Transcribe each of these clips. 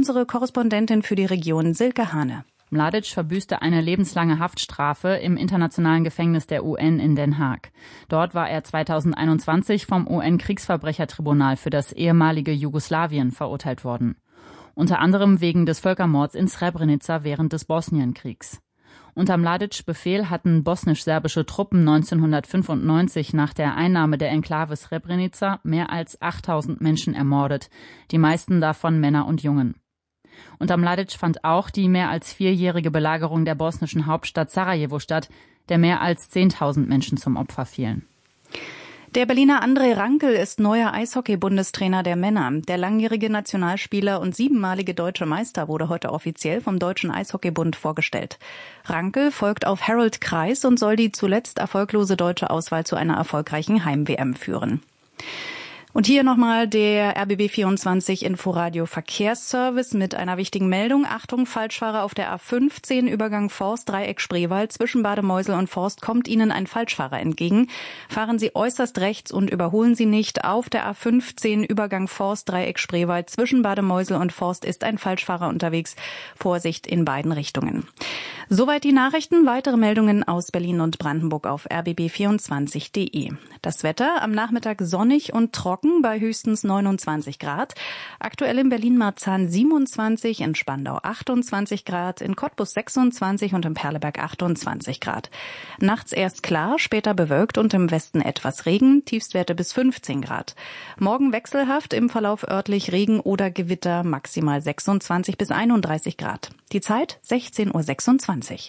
unsere Korrespondentin für die Region Silke Hane. Mladic verbüßte eine lebenslange Haftstrafe im internationalen Gefängnis der UN in Den Haag. Dort war er 2021 vom UN-Kriegsverbrechertribunal für das ehemalige Jugoslawien verurteilt worden. Unter anderem wegen des Völkermords in Srebrenica während des Bosnienkriegs. Unter Mladic Befehl hatten bosnisch-serbische Truppen 1995 nach der Einnahme der Enklave Srebrenica mehr als 8000 Menschen ermordet, die meisten davon Männer und Jungen. Unter Mladic fand auch die mehr als 4-jährige Belagerung der bosnischen Hauptstadt Sarajevo statt, der mehr als 10.000 Menschen zum Opfer fielen. Der Berliner André Rankel ist neuer Eishockey-Bundestrainer der Männer. Der langjährige Nationalspieler und 7-malige deutsche Meister wurde heute offiziell vom Deutschen Eishockeybund vorgestellt. Rankel folgt auf Harold Kreis und soll die zuletzt erfolglose deutsche Auswahl zu einer erfolgreichen Heim-WM führen. Und hier nochmal der RBB24 Inforadio Verkehrsservice mit einer wichtigen Meldung. Achtung, Falschfahrer auf der A15 Übergang Forst Dreieck Spreewald. Zwischen Bademeusel und Forst kommt Ihnen ein Falschfahrer entgegen. Fahren Sie äußerst rechts und überholen Sie nicht. Auf der A15 Übergang Forst Dreieck Spreewald. Zwischen Bademeusel und Forst ist ein Falschfahrer unterwegs. Vorsicht in beiden Richtungen. Soweit die Nachrichten. Weitere Meldungen aus Berlin und Brandenburg auf rbb24.de. Das Wetter am Nachmittag sonnig und trocken bei höchstens 29 Grad. Aktuell in Berlin-Marzahn 27, in Spandau 28 Grad, in Cottbus 26 und in Perleberg 28 Grad. Nachts erst klar, später bewölkt und im Westen etwas Regen, Tiefstwerte bis 15 Grad. Morgen wechselhaft, im Verlauf örtlich Regen oder Gewitter, maximal 26 bis 31 Grad. Die Zeit 16:26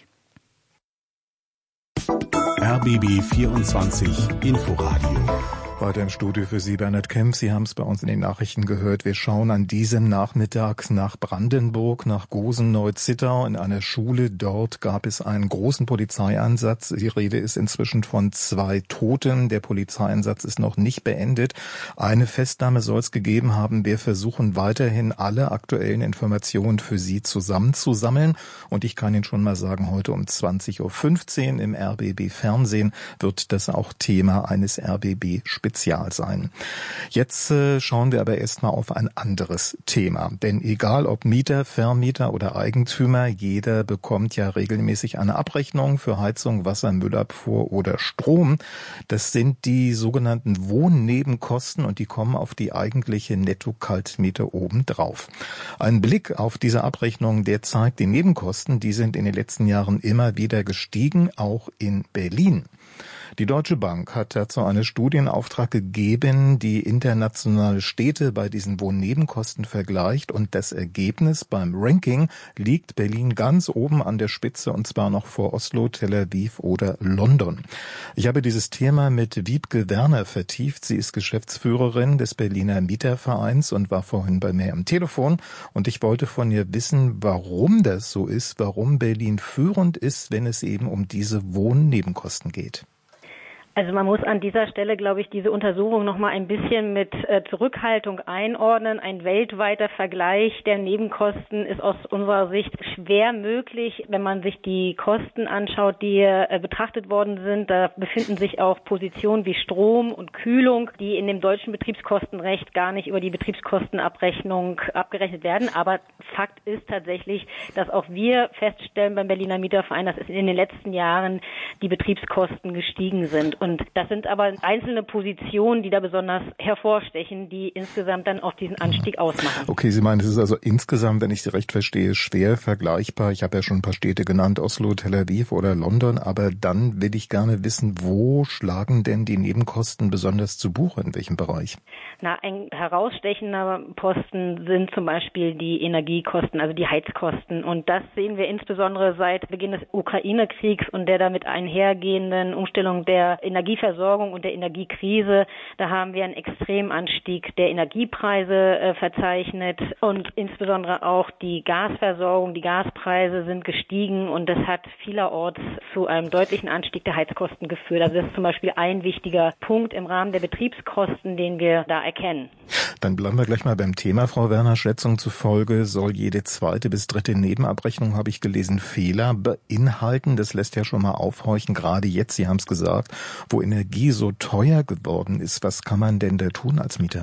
Uhr. RBB 24 Inforadio. Weiter im Studio für Sie, Bernhard Kemp. Sie haben es bei uns in den Nachrichten gehört. Wir schauen an diesem Nachmittag nach Brandenburg, nach Gosen-Neu-Zittau. In einer Schule dort gab es einen großen Polizeieinsatz. Die Rede ist inzwischen von 2 Toten. Der Polizeieinsatz ist noch nicht beendet. Eine Festnahme soll es gegeben haben. Wir versuchen weiterhin alle aktuellen Informationen für Sie zusammenzusammeln. Und ich kann Ihnen schon mal sagen, heute um 20:15 Uhr im RBB Fernsehen wird das auch Thema eines RBB Spezial sein. Jetzt schauen wir aber erstmal auf ein anderes Thema. Denn egal ob Mieter, Vermieter oder Eigentümer, jeder bekommt ja regelmäßig eine Abrechnung für Heizung, Wasser, Müllabfuhr oder Strom. Das sind die sogenannten Wohnnebenkosten und die kommen auf die eigentliche Netto-Kaltmiete obendrauf. Ein Blick auf diese Abrechnung, der zeigt, die Nebenkosten, die sind in den letzten Jahren immer wieder gestiegen, auch in Berlin. Die Deutsche Bank hat dazu eine Studie in Auftrag gegeben, die internationale Städte bei diesen Wohnnebenkosten vergleicht und das Ergebnis beim Ranking liegt Berlin ganz oben an der Spitze und zwar noch vor Oslo, Tel Aviv oder London. Ich habe dieses Thema mit Wiebke Werner vertieft. Sie ist Geschäftsführerin des Berliner Mietervereins und war vorhin bei mir am Telefon und ich wollte von ihr wissen, warum das so ist, warum Berlin führend ist, wenn es eben um diese Wohnnebenkosten geht. Also man muss an dieser Stelle, glaube ich, diese Untersuchung noch mal ein bisschen mit Zurückhaltung einordnen. Ein weltweiter Vergleich der Nebenkosten ist aus unserer Sicht schwer möglich, wenn man sich die Kosten anschaut, die betrachtet worden sind. Da befinden sich auch Positionen wie Strom und Kühlung, die in dem deutschen Betriebskostenrecht gar nicht über die Betriebskostenabrechnung abgerechnet werden. Aber Fakt ist tatsächlich, dass auch wir feststellen beim Berliner Mieterverein, dass es in den letzten Jahren die Betriebskosten gestiegen sind. Und das sind aber einzelne Positionen, die da besonders hervorstechen, die insgesamt dann auch diesen Anstieg ausmachen. Okay, Sie meinen, es ist also insgesamt, wenn ich Sie recht verstehe, schwer vergleichbar. Ich habe ja schon ein paar Städte genannt, Oslo, Tel Aviv oder London. Aber dann will ich gerne wissen, wo schlagen denn die Nebenkosten besonders zu Buche, in welchem Bereich? Ein herausstechender Posten sind zum Beispiel die Energiekosten, also die Heizkosten. Und das sehen wir insbesondere seit Beginn des Ukraine-Kriegs und der damit einhergehenden Umstellung der Energieversorgung und der Energiekrise. Da haben wir einen extremen Anstieg der Energiepreise verzeichnet und insbesondere auch die Gasversorgung, die Gaspreise sind gestiegen und das hat vielerorts zu einem deutlichen Anstieg der Heizkosten geführt. Also das ist zum Beispiel ein wichtiger Punkt im Rahmen der Betriebskosten, den wir da erkennen. Dann bleiben wir gleich mal beim Thema, Frau Werner. Schätzung zufolge soll jede 2. bis 3. Nebenabrechnung, habe ich gelesen, Fehler beinhalten. Das lässt ja schon mal aufhorchen, gerade jetzt, Sie haben es gesagt, wo Energie so teuer geworden ist. Was kann man denn da tun als Mieter?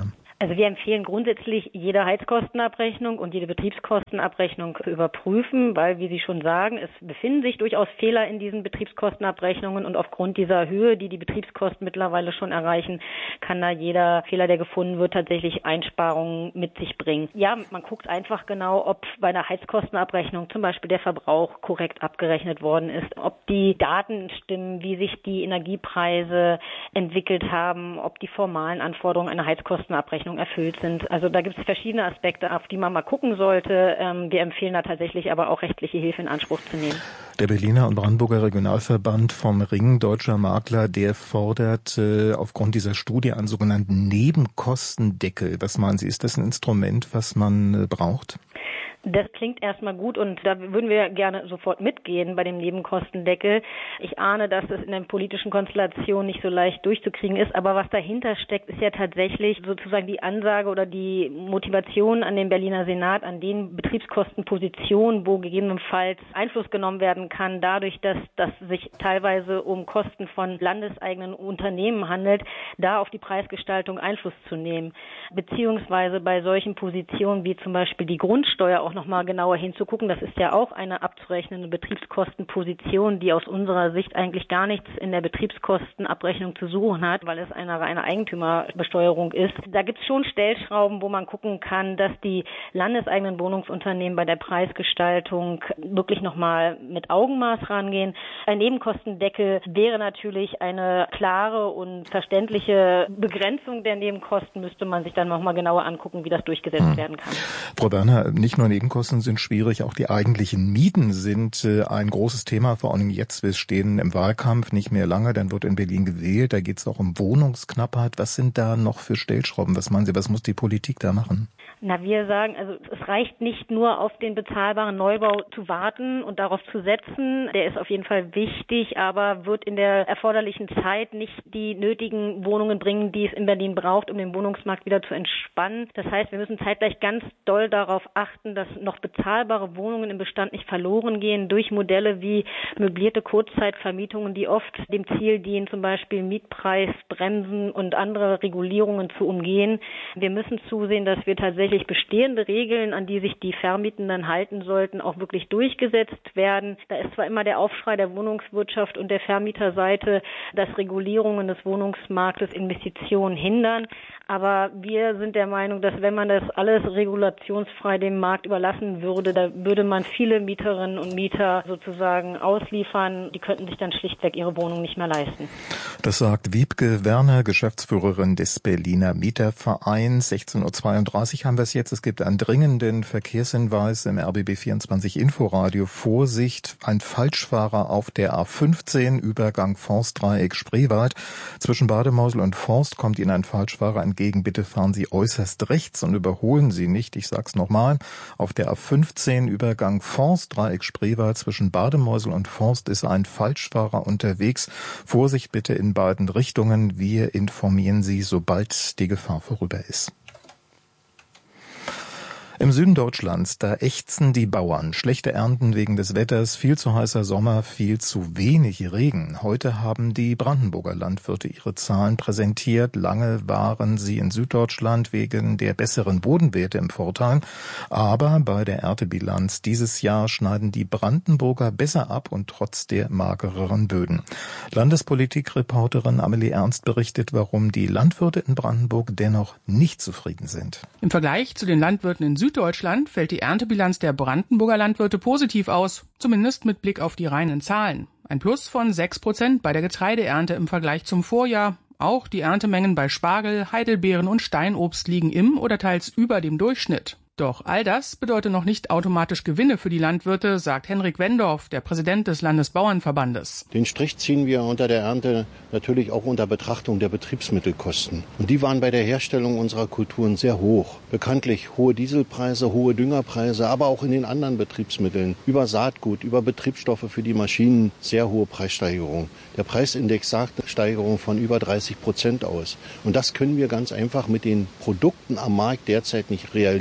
Also wir empfehlen grundsätzlich, jede Heizkostenabrechnung und jede Betriebskostenabrechnung zu überprüfen, weil, wie Sie schon sagen, es befinden sich durchaus Fehler in diesen Betriebskostenabrechnungen und aufgrund dieser Höhe, die die Betriebskosten mittlerweile schon erreichen, kann da jeder Fehler, der gefunden wird, tatsächlich Einsparungen mit sich bringen. Ja, man guckt einfach genau, ob bei einer Heizkostenabrechnung zum Beispiel der Verbrauch korrekt abgerechnet worden ist, ob die Daten stimmen, wie sich die Energiepreise entwickelt haben, ob die formalen Anforderungen einer Heizkostenabrechnung erfüllt sind. Also da gibt es verschiedene Aspekte, auf die man mal gucken sollte. Wir empfehlen da tatsächlich aber auch rechtliche Hilfe in Anspruch zu nehmen. Der Berliner und Brandenburger Regionalverband vom Ring Deutscher Makler, der fordert aufgrund dieser Studie einen sogenannten Nebenkostendeckel. Was meinen Sie, ist das ein Instrument, was man braucht? Das klingt erstmal gut und da würden wir gerne sofort mitgehen bei dem Nebenkostendeckel. Ich ahne, dass es in der politischen Konstellation nicht so leicht durchzukriegen ist, aber was dahinter steckt, ist ja tatsächlich sozusagen die Ansage oder die Motivation an den Berliner Senat, an den Betriebskostenpositionen, wo gegebenenfalls Einfluss genommen werden kann, dadurch, dass das sich teilweise um Kosten von landeseigenen Unternehmen handelt, da auf die Preisgestaltung Einfluss zu nehmen. Beziehungsweise bei solchen Positionen wie zum Beispiel die Grundsteuer auch nochmal genauer hinzugucken. Das ist ja auch eine abzurechnende Betriebskostenposition, die aus unserer Sicht eigentlich gar nichts in der Betriebskostenabrechnung zu suchen hat, weil es eine reine Eigentümerbesteuerung ist. Da gibt es schon Stellschrauben, wo man gucken kann, dass die landeseigenen Wohnungsunternehmen bei der Preisgestaltung wirklich nochmal mit Augenmaß rangehen. Ein Nebenkostendeckel wäre natürlich eine klare und verständliche Begrenzung der Nebenkosten, müsste man sich dann nochmal genauer angucken, wie das durchgesetzt werden kann. Frau Berner, nicht nur Nebenkosten sind schwierig, auch die eigentlichen Mieten sind ein großes Thema, vor allem jetzt. Wir stehen im Wahlkampf, nicht mehr lange, dann wird in Berlin gewählt, da geht es auch um Wohnungsknappheit. Was sind da noch für Stellschrauben? Was meinen Sie, was muss die Politik da machen? Na, wir sagen, also es reicht nicht nur auf den bezahlbaren Neubau zu warten und darauf zu setzen. Der ist auf jeden Fall wichtig, aber wird in der erforderlichen Zeit nicht die nötigen Wohnungen bringen, die es in Berlin braucht, um den Wohnungsmarkt wieder zu entspannen. Das heißt, wir müssen zeitgleich ganz doll darauf achten, dass noch bezahlbare Wohnungen im Bestand nicht verloren gehen durch Modelle wie möblierte Kurzzeitvermietungen, die oft dem Ziel dienen, zum Beispiel Mietpreisbremsen und andere Regulierungen zu umgehen. Wir müssen zusehen, dass wir tatsächlich bestehende Regeln, an die sich die Vermietenden halten sollten, auch wirklich durchgesetzt werden. Da ist zwar immer der Aufschrei der Wohnungswirtschaft und der Vermieterseite, dass Regulierungen des Wohnungsmarktes Investitionen hindern, aber wir sind der Meinung, dass wenn man das alles regulationsfrei dem Markt überlassen würde, da würde man viele Mieterinnen und Mieter sozusagen ausliefern. Die könnten sich dann schlichtweg ihre Wohnung nicht mehr leisten. Das sagt Wiebke Werner, Geschäftsführerin des Berliner Mietervereins. 16.32 Uhr haben wir es jetzt. Es gibt einen dringenden Verkehrshinweis im RBB 24 Inforadio. Vorsicht, ein Falschfahrer auf der A15, Übergang Forstdreieck Spreewald. Zwischen Bademosel und Forst kommt Ihnen ein Falschfahrer entgegen. Bitte fahren Sie äußerst rechts und überholen Sie nicht. Ich sag's nochmal. Auf der A15, Übergang Forstdreieck Spreewald zwischen Bademosel und Forst ist ein Falschfahrer unterwegs. Vorsicht bitte in beiden Richtungen. Wir informieren Sie, sobald die Gefahr vorüber ist. Im Süden Deutschlands, da ächzen die Bauern. Schlechte Ernten wegen des Wetters, viel zu heißer Sommer, viel zu wenig Regen. Heute haben die Brandenburger Landwirte ihre Zahlen präsentiert. Lange waren sie in Süddeutschland wegen der besseren Bodenwerte im Vorteil. Aber bei der Erntebilanz dieses Jahr schneiden die Brandenburger besser ab und trotz der magereren Böden. Landespolitikreporterin Amelie Ernst berichtet, warum die Landwirte in Brandenburg dennoch nicht zufrieden sind. Im Vergleich zu den Landwirten in Süddeutschland fällt die Erntebilanz der Brandenburger Landwirte positiv aus, zumindest mit Blick auf die reinen Zahlen. Ein Plus von 6% bei der Getreideernte im Vergleich zum Vorjahr. Auch die Erntemengen bei Spargel, Heidelbeeren und Steinobst liegen im oder teils über dem Durchschnitt. Doch all das bedeutet noch nicht automatisch Gewinne für die Landwirte, sagt Henrik Wendorf, der Präsident des Landesbauernverbandes. Den Strich ziehen wir unter der Ernte natürlich auch unter Betrachtung der Betriebsmittelkosten. Und die waren bei der Herstellung unserer Kulturen sehr hoch. Bekanntlich hohe Dieselpreise, hohe Düngerpreise, aber auch in den anderen Betriebsmitteln, über Saatgut, über Betriebsstoffe für die Maschinen, sehr hohe Preissteigerungen. Der Preisindex sagt eine Steigerung von über 30% aus. Und das können wir ganz einfach mit den Produkten am Markt derzeit nicht realisieren.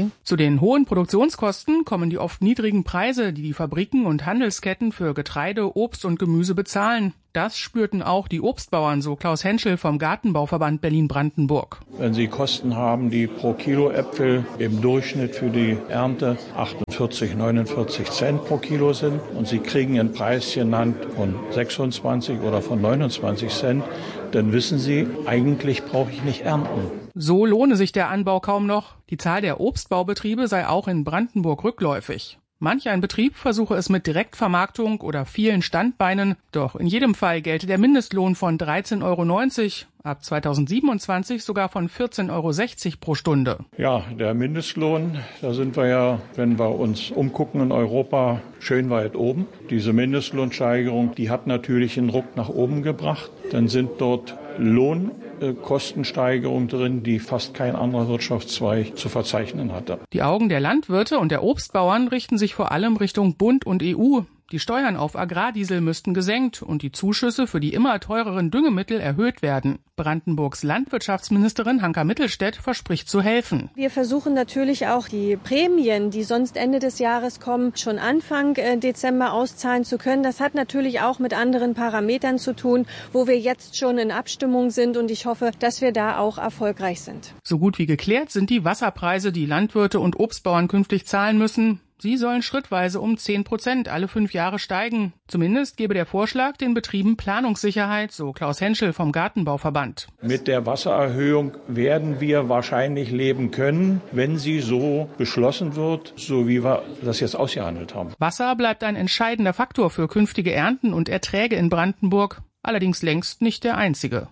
werden? Zu den hohen Produktionskosten kommen die oft niedrigen Preise, die die Fabriken und Handelsketten für Getreide, Obst und Gemüse bezahlen. Das spürten auch die Obstbauern, so Klaus Henschel vom Gartenbauverband Berlin-Brandenburg. Wenn Sie Kosten haben, die pro Kilo Äpfel im Durchschnitt für die Ernte 48, 49 Cent pro Kilo sind und Sie kriegen einen Preis genannt von 26 oder von 29 Cent, dann wissen Sie, eigentlich brauche ich nicht ernten. So lohne sich der Anbau kaum noch. Die Zahl der Obstbaubetriebe sei auch in Brandenburg rückläufig. Manch ein Betrieb versuche es mit Direktvermarktung oder vielen Standbeinen, doch in jedem Fall gelte der Mindestlohn von 13,90 €, ab 2027 sogar von 14,60 € pro Stunde. Ja, der Mindestlohn, da sind wir ja, wenn wir uns umgucken in Europa, schön weit oben. Diese Mindestlohnsteigerung, die hat natürlich einen Ruck nach oben gebracht. Dann sind dort Lohnkostensteigerungen drin, die fast kein anderer Wirtschaftszweig zu verzeichnen hatte. Die Augen der Landwirte und der Obstbauern richten sich vor allem Richtung Bund und EU. Die Steuern auf Agrardiesel müssten gesenkt und die Zuschüsse für die immer teureren Düngemittel erhöht werden. Brandenburgs Landwirtschaftsministerin Hanka Mittelstädt verspricht zu helfen. Wir versuchen natürlich auch die Prämien, die sonst Ende des Jahres kommen, schon Anfang Dezember auszahlen zu können. Das hat natürlich auch mit anderen Parametern zu tun, wo wir jetzt schon in Abstimmung sind und ich hoffe, dass wir da auch erfolgreich sind. So gut wie geklärt sind die Wasserpreise, die Landwirte und Obstbauern künftig zahlen müssen. Sie sollen schrittweise um 10% alle 5 Jahre steigen. Zumindest gebe der Vorschlag den Betrieben Planungssicherheit, so Klaus Henschel vom Gartenbauverband. Mit der Wassererhöhung werden wir wahrscheinlich leben können, wenn sie so beschlossen wird, so wie wir das jetzt ausgehandelt haben. Wasser bleibt ein entscheidender Faktor für künftige Ernten und Erträge in Brandenburg, allerdings längst nicht der einzige.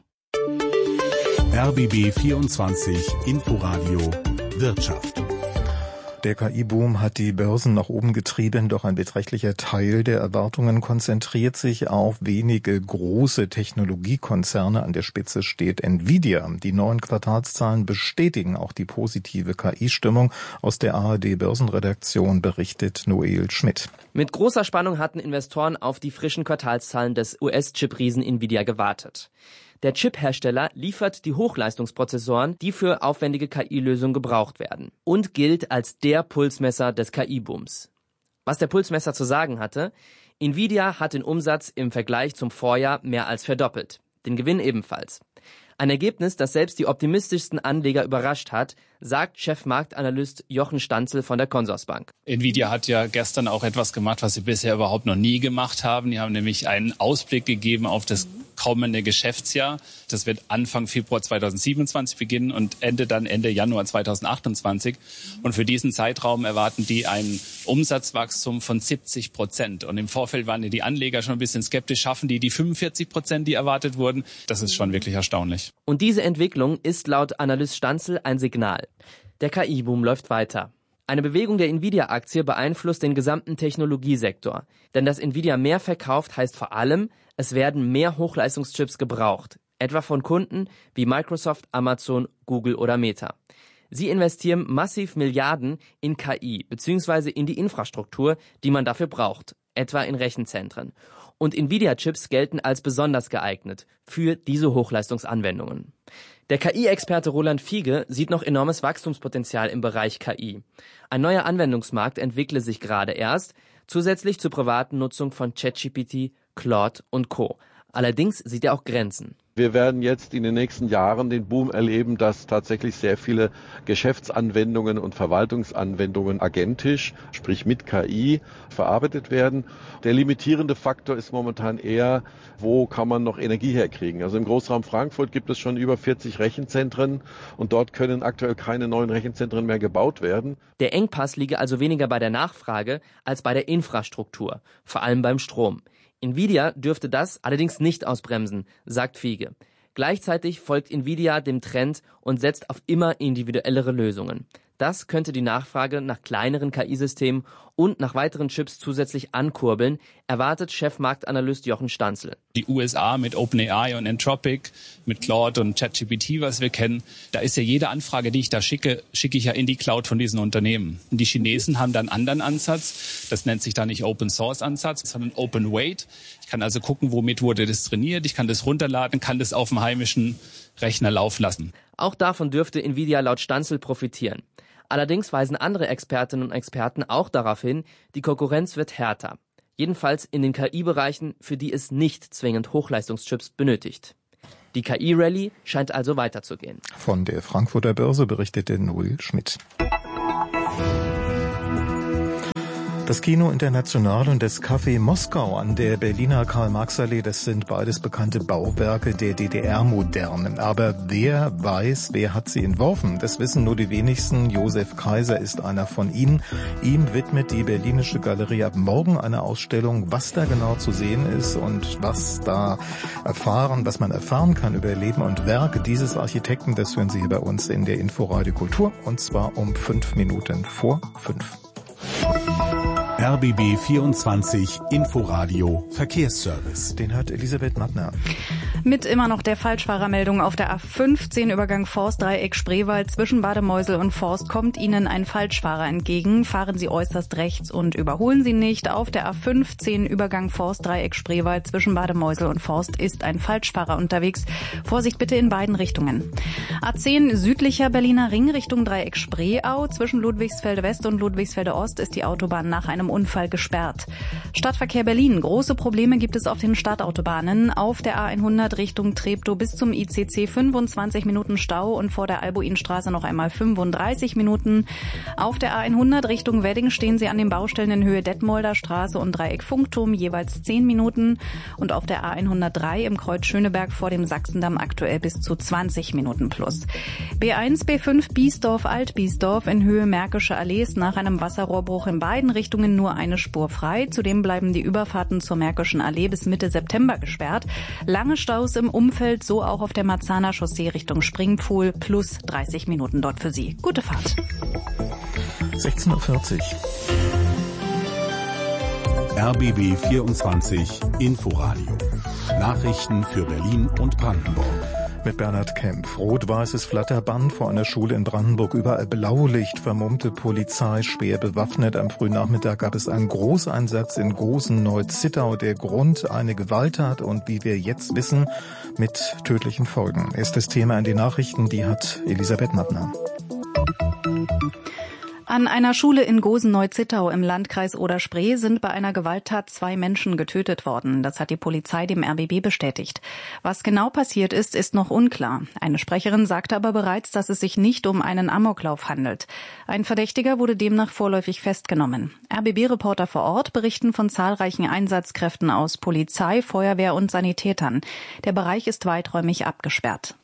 RBB 24 Inforadio Wirtschaft. Der KI-Boom hat die Börsen nach oben getrieben, doch ein beträchtlicher Teil der Erwartungen konzentriert sich auf wenige große Technologiekonzerne. An der Spitze steht Nvidia. Die neuen Quartalszahlen bestätigen auch die positive KI-Stimmung. Aus der ARD-Börsenredaktion berichtet Noel Schmidt. Mit großer Spannung hatten Investoren auf die frischen Quartalszahlen des US-Chip-Riesen Nvidia gewartet. Der Chip-Hersteller liefert die Hochleistungsprozessoren, die für aufwendige KI-Lösungen gebraucht werden und gilt als der Pulsmesser des KI-Booms. Was der Pulsmesser zu sagen hatte: Nvidia hat den Umsatz im Vergleich zum Vorjahr mehr als verdoppelt, den Gewinn ebenfalls. Ein Ergebnis, das selbst die optimistischsten Anleger überrascht hat, sagt Chefmarktanalyst Jochen Stanzel von der Consorsbank. Nvidia hat ja gestern auch etwas gemacht, was sie bisher überhaupt noch nie gemacht haben. Die haben nämlich einen Ausblick gegeben auf das kommende Geschäftsjahr. Das wird Anfang Februar 2027 beginnen und Ende Januar 2028. Und für diesen Zeitraum erwarten die ein Umsatzwachstum von 70%. Und im Vorfeld waren die Anleger schon ein bisschen skeptisch. Schaffen die 45%, die erwartet wurden? Das ist schon wirklich erstaunlich. Und diese Entwicklung ist laut Analyst Stanzel ein Signal. Der KI-Boom läuft weiter. Eine Bewegung der Nvidia-Aktie beeinflusst den gesamten Technologiesektor. Denn dass Nvidia mehr verkauft, heißt vor allem, es werden mehr Hochleistungschips gebraucht. Etwa von Kunden wie Microsoft, Amazon, Google oder Meta. Sie investieren massiv Milliarden in KI bzw. in die Infrastruktur, die man dafür braucht. Etwa in Rechenzentren. Und Nvidia-Chips gelten als besonders geeignet für diese Hochleistungsanwendungen. Der KI-Experte Roland Fiege sieht noch enormes Wachstumspotenzial im Bereich KI. Ein neuer Anwendungsmarkt entwickle sich gerade erst, zusätzlich zur privaten Nutzung von ChatGPT, Claude und Co. Allerdings sieht er auch Grenzen. Wir werden jetzt in den nächsten Jahren den Boom erleben, dass tatsächlich sehr viele Geschäftsanwendungen und Verwaltungsanwendungen agentisch, sprich mit KI, verarbeitet werden. Der limitierende Faktor ist momentan eher, wo kann man noch Energie herkriegen. Also im Großraum Frankfurt gibt es schon über 40 Rechenzentren und dort können aktuell keine neuen Rechenzentren mehr gebaut werden. Der Engpass liege also weniger bei der Nachfrage als bei der Infrastruktur, vor allem beim Strom. Nvidia dürfte das allerdings nicht ausbremsen, sagt Fiege. Gleichzeitig folgt Nvidia dem Trend und setzt auf immer individuellere Lösungen. Das könnte die Nachfrage nach kleineren KI-Systemen und nach weiteren Chips zusätzlich ankurbeln, erwartet Chefmarktanalyst Jochen Stanzel. Die USA mit OpenAI und Anthropic, mit Claude und ChatGPT, was wir kennen, da ist ja jede Anfrage, die ich da schicke ich ja in die Cloud von diesen Unternehmen. Und die Chinesen haben da einen anderen Ansatz. Das nennt sich da nicht Open Source Ansatz, sondern Open Weight. Ich kann also gucken, womit wurde das trainiert. Ich kann das runterladen, kann das auf dem heimischen Rechner laufen lassen. Auch davon dürfte Nvidia laut Stanzel profitieren. Allerdings weisen andere Expertinnen und Experten auch darauf hin, die Konkurrenz wird härter. Jedenfalls in den KI-Bereichen, für die es nicht zwingend Hochleistungschips benötigt. Die KI-Rallye scheint also weiterzugehen. Von der Frankfurter Börse berichtete Noel Schmidt. Das Kino International und das Café Moskau an der Berliner Karl-Marx-Allee, das sind beides bekannte Bauwerke der DDR-Moderne. Aber wer weiß, wer hat sie entworfen? Das wissen nur die wenigsten. Josef Kaiser ist einer von ihnen. Ihm widmet die Berlinische Galerie ab morgen eine Ausstellung, was da genau zu sehen ist und was man erfahren kann über Leben und Werk dieses Architekten. Das hören Sie hier bei uns in der Inforadio Kultur, und zwar um 5 Minuten vor 5. RBB 24 Inforadio Verkehrsservice. Den hat Elisabeth Mattner. Mit immer noch der Falschfahrermeldung auf der A15 Übergang Forstdreieck Spreewald zwischen Bademeusel und Forst kommt Ihnen ein Falschfahrer entgegen. Fahren Sie äußerst rechts und überholen Sie nicht. Auf der A15 Übergang Forstdreieck Spreewald zwischen Bademeusel und Forst ist ein Falschfahrer unterwegs. Vorsicht bitte in beiden Richtungen. A10 südlicher Berliner Ring Richtung Dreieck Spreeau. Zwischen Ludwigsfelde West und Ludwigsfelde Ost ist die Autobahn nach einem Unfall gesperrt. Stadtverkehr Berlin. Große Probleme gibt es auf den Stadtautobahnen. Auf der A100 Richtung Treptow bis zum ICC 25 Minuten Stau und vor der Albuinstraße noch einmal 35 Minuten. Auf der A100 Richtung Wedding stehen Sie an den Baustellen in Höhe Detmolder Straße und Dreieck Funkturm jeweils 10 Minuten. Und auf der A103 im Kreuz Schöneberg vor dem Sachsendamm aktuell bis zu 20 Minuten plus. B1, B5 Biesdorf, Alt-Biesdorf in Höhe Märkische Allee ist nach einem Wasserrohrbruch in beiden Richtungen nur eine Spur frei. Zudem bleiben die Überfahrten zur Märkischen Allee bis Mitte September gesperrt. Lange Staus im Umfeld, so auch auf der Marzahner Chaussee Richtung Springpfuhl, plus 30 Minuten dort für Sie. Gute Fahrt. 16:40 Uhr. RBB 24 Inforadio. Nachrichten für Berlin und Brandenburg. Mit Bernhard Kempf. Rot-weißes Flatterband vor einer Schule in Brandenburg. Überall Blaulicht, vermummte Polizei, schwer bewaffnet. Am frühen Nachmittag gab es einen Großeinsatz in Gosen-Neu-Zittau. Der Grund eine Gewalttat und, wie wir jetzt wissen, mit tödlichen Folgen. Ist das Thema in den Nachrichten, die hat Elisabeth Mattner. An einer Schule in Gosen-Neu-Zittau im Landkreis Oder-Spree sind bei einer Gewalttat 2 Menschen getötet worden. Das hat die Polizei dem RBB bestätigt. Was genau passiert ist, ist noch unklar. Eine Sprecherin sagte aber bereits, dass es sich nicht um einen Amoklauf handelt. Ein Verdächtiger wurde demnach vorläufig festgenommen. RBB-Reporter vor Ort berichten von zahlreichen Einsatzkräften aus Polizei, Feuerwehr und Sanitätern. Der Bereich ist weiträumig abgesperrt.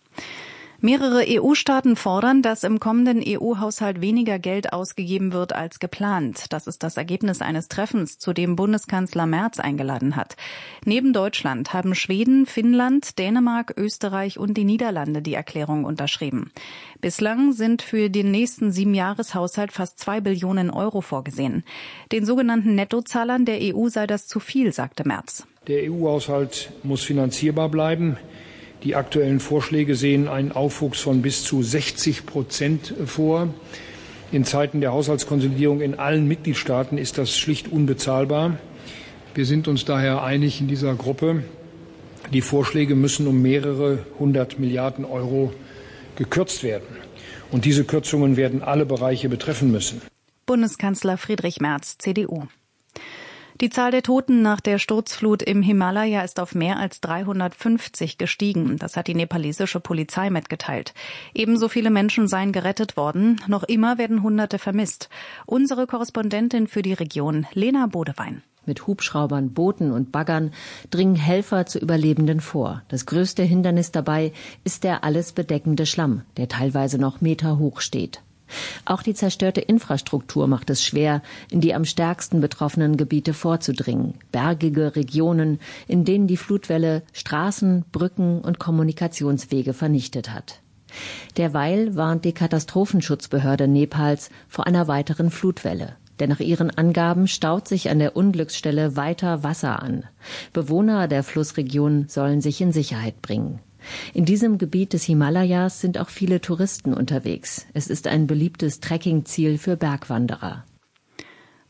Mehrere EU-Staaten fordern, dass im kommenden EU-Haushalt weniger Geld ausgegeben wird als geplant. Das ist das Ergebnis eines Treffens, zu dem Bundeskanzler Merz eingeladen hat. Neben Deutschland haben Schweden, Finnland, Dänemark, Österreich und die Niederlande die Erklärung unterschrieben. Bislang sind für den nächsten 7-Jahres-Haushalt fast 2 Billionen Euro vorgesehen. Den sogenannten Nettozahlern der EU sei das zu viel, sagte Merz. Der EU-Haushalt muss finanzierbar bleiben. Die aktuellen Vorschläge sehen einen Aufwuchs von bis zu 60% vor. In Zeiten der Haushaltskonsolidierung in allen Mitgliedstaaten ist das schlicht unbezahlbar. Wir sind uns daher einig in dieser Gruppe, die Vorschläge müssen um mehrere 100 Milliarden Euro gekürzt werden. Und diese Kürzungen werden alle Bereiche betreffen müssen. Bundeskanzler Friedrich Merz, CDU. Die Zahl der Toten nach der Sturzflut im Himalaya ist auf mehr als 350 gestiegen. Das hat die nepalesische Polizei mitgeteilt. Ebenso viele Menschen seien gerettet worden. Noch immer werden Hunderte vermisst. Unsere Korrespondentin für die Region, Lena Bodewein. Mit Hubschraubern, Booten und Baggern dringen Helfer zu Überlebenden vor. Das größte Hindernis dabei ist der alles bedeckende Schlamm, der teilweise noch meterhoch steht. Auch die zerstörte Infrastruktur macht es schwer, in die am stärksten betroffenen Gebiete vorzudringen. Bergige Regionen, in denen die Flutwelle Straßen, Brücken und Kommunikationswege vernichtet hat. Derweil warnt die Katastrophenschutzbehörde Nepals vor einer weiteren Flutwelle. Denn nach ihren Angaben staut sich an der Unglücksstelle weiter Wasser an. Bewohner der Flussregion sollen sich in Sicherheit bringen. In diesem Gebiet des Himalayas sind auch viele Touristen unterwegs. Es ist ein beliebtes Trekkingziel für Bergwanderer.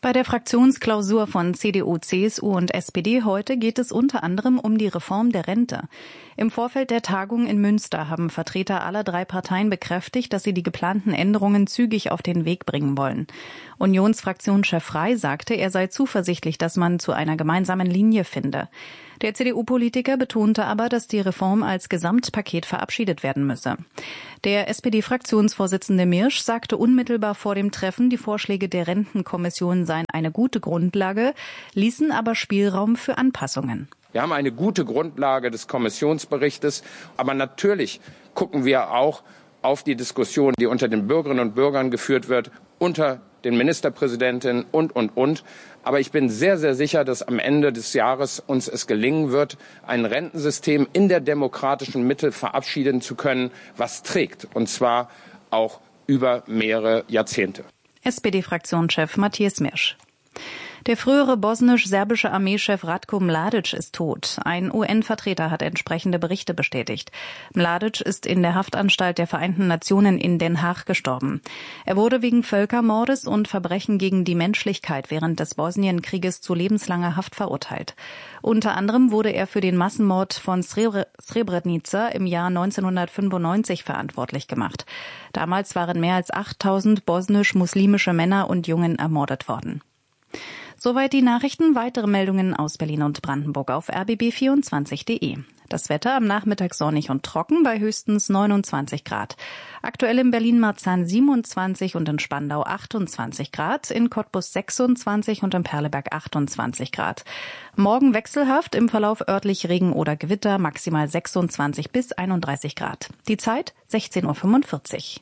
Bei der Fraktionsklausur von CDU, CSU und SPD heute geht es unter anderem um die Reform der Rente. Im Vorfeld der Tagung in Münster haben Vertreter aller 3 Parteien bekräftigt, dass sie die geplanten Änderungen zügig auf den Weg bringen wollen. Unionsfraktionschef Frey sagte, er sei zuversichtlich, dass man zu einer gemeinsamen Linie finde. Der CDU-Politiker betonte aber, dass die Reform als Gesamtpaket verabschiedet werden müsse. Der SPD-Fraktionsvorsitzende Mirsch sagte unmittelbar vor dem Treffen, die Vorschläge der Rentenkommission seien eine gute Grundlage, ließen aber Spielraum für Anpassungen. Wir haben eine gute Grundlage des Kommissionsberichtes, aber natürlich gucken wir auch auf die Diskussion, die unter den Bürgerinnen und Bürgern geführt wird, unter den Ministerpräsidentinnen und. Aber ich bin sehr, sehr sicher, dass am Ende des Jahres uns es gelingen wird, ein Rentensystem in der demokratischen Mitte verabschieden zu können, was trägt, und zwar auch über mehrere Jahrzehnte. SPD-Fraktionschef Matthias Mirsch. Der frühere bosnisch-serbische Armeechef Ratko Mladic ist tot. Ein UN-Vertreter hat entsprechende Berichte bestätigt. Mladic ist in der Haftanstalt der Vereinten Nationen in Den Haag gestorben. Er wurde wegen Völkermordes und Verbrechen gegen die Menschlichkeit während des Bosnienkrieges zu lebenslanger Haft verurteilt. Unter anderem wurde er für den Massenmord von Srebrenica im Jahr 1995 verantwortlich gemacht. Damals waren mehr als 8.000 bosnisch-muslimische Männer und Jungen ermordet worden. Soweit die Nachrichten. Weitere Meldungen aus Berlin und Brandenburg auf rbb24.de. Das Wetter am Nachmittag sonnig und trocken bei höchstens 29 Grad. Aktuell in Berlin-Marzahn 27 und in Spandau 28 Grad, in Cottbus 26 und in Perleberg 28 Grad. Morgen wechselhaft, im Verlauf örtlich Regen oder Gewitter, maximal 26 bis 31 Grad. Die Zeit 16:45 Uhr.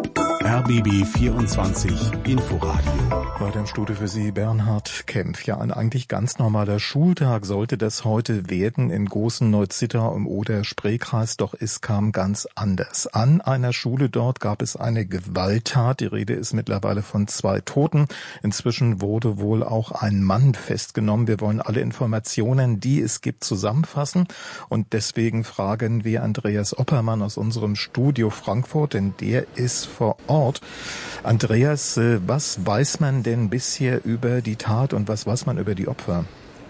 RBB 24 Inforadio. Weiter im Studio für Sie Bernhard Kempf. Ja, ein eigentlich ganz normaler Schultag sollte das heute werden in Gosen-Neuzittau im Oder-Spree-Kreis, doch es kam ganz anders. An einer Schule dort gab es eine Gewalttat. Die Rede ist mittlerweile von 2 Toten. Inzwischen wurde wohl auch ein Mann festgenommen. Wir wollen alle Informationen, die es gibt, zusammenfassen. Und deswegen fragen wir Andreas Oppermann aus unserem Studio Frankfurt, denn der ist vor Ort. Andreas, was weiß man denn bisher über die Tat und was weiß man über die Opfer?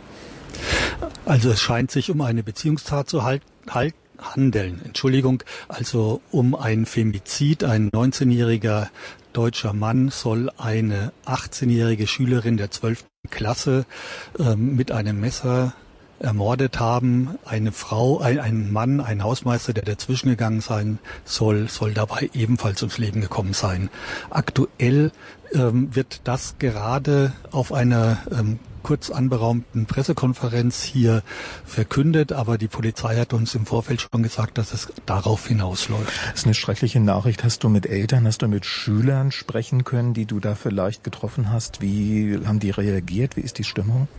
Also es scheint sich um eine Beziehungstat zu handeln. Also um ein Femizid. Ein 19-jähriger deutscher Mann soll eine 18-jährige Schülerin der 12. Klasse mit einem Messer ermordet haben. Eine Frau, ein Mann, ein Hausmeister, der dazwischen gegangen sein soll dabei ebenfalls ums Leben gekommen sein. Aktuell wird das gerade auf einer kurz anberaumten Pressekonferenz hier verkündet, aber die Polizei hat uns im Vorfeld schon gesagt, dass es darauf hinausläuft. Das ist eine schreckliche Nachricht. Hast du mit Eltern, hast du mit Schülern sprechen können, die du da vielleicht getroffen hast? Wie haben die reagiert? Wie ist die Stimmung?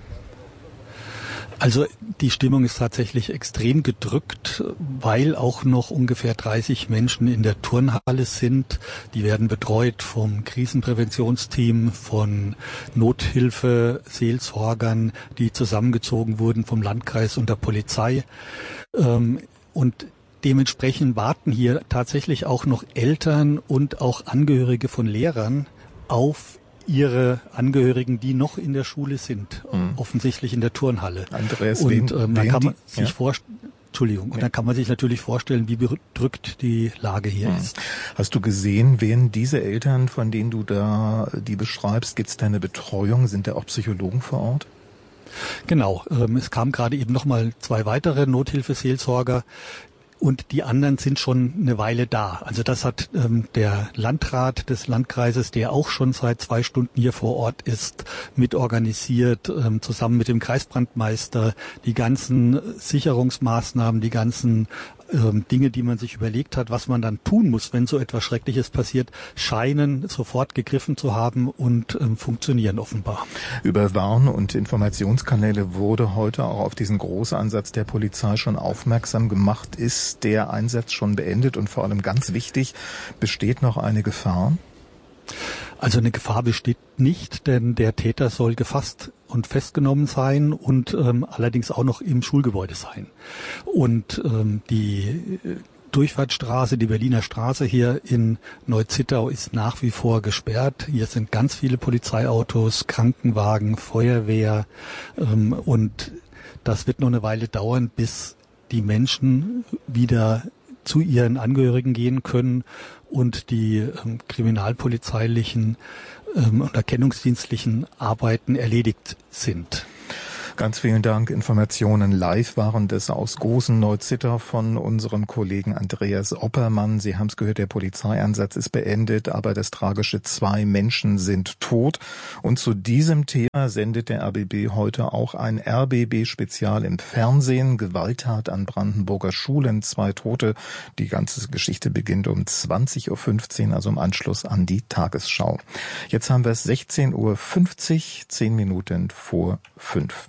Also die Stimmung ist tatsächlich extrem gedrückt, weil auch noch ungefähr 30 Menschen in der Turnhalle sind. Die werden betreut vom Krisenpräventionsteam, von Nothilfe, Seelsorgern, die zusammengezogen wurden vom Landkreis und der Polizei. Und dementsprechend warten hier tatsächlich auch noch Eltern und auch Angehörige von Lehrern auf ihre Angehörigen, die noch in der Schule sind, offensichtlich in der Turnhalle. Andreas, und dann kann man sich dann kann man sich natürlich vorstellen, wie bedrückt die Lage hier ist. Hast du gesehen, wen diese Eltern, von denen du da die beschreibst, gibt es da eine Betreuung? Sind da auch Psychologen vor Ort? Genau, es kamen gerade eben nochmal 2 weitere Nothilfeseelsorger. Und die anderen sind schon eine Weile da. Also das hat der Landrat des Landkreises, der auch schon seit 2 Stunden hier vor Ort ist, mitorganisiert, zusammen mit dem Kreisbrandmeister, die ganzen Sicherungsmaßnahmen, die ganzen Dinge, die man sich überlegt hat, was man dann tun muss, wenn so etwas Schreckliches passiert, scheinen sofort gegriffen zu haben und funktionieren offenbar. Über Warn- und Informationskanäle wurde heute auch auf diesen Großansatz der Polizei schon aufmerksam gemacht. Ist der Einsatz schon beendet und vor allem ganz wichtig, besteht noch eine Gefahr? Also eine Gefahr besteht nicht, denn der Täter soll gefasst und festgenommen sein und allerdings auch noch im Schulgebäude sein. Und die Durchfahrtsstraße, die Berliner Straße hier in Neu-Zittau ist nach wie vor gesperrt. Hier sind ganz viele Polizeiautos, Krankenwagen, Feuerwehr und das wird noch eine Weile dauern, bis die Menschen wieder zu ihren Angehörigen gehen können und die kriminalpolizeilichen und erkennungsdienstlichen Arbeiten erledigt sind. Ganz vielen Dank. Informationen live waren das aus Gosen-Neu-Zittau von unserem Kollegen Andreas Oppermann. Sie haben es gehört, der Polizeieinsatz ist beendet, aber das tragische 2 Menschen sind tot. Und zu diesem Thema sendet der RBB heute auch ein RBB-Spezial im Fernsehen. Gewalttat an Brandenburger Schulen, 2 Tote. Die ganze Geschichte beginnt um 20.15 Uhr, also im Anschluss an die Tagesschau. Jetzt haben wir es 16.50 Uhr, 10 Minuten vor 5.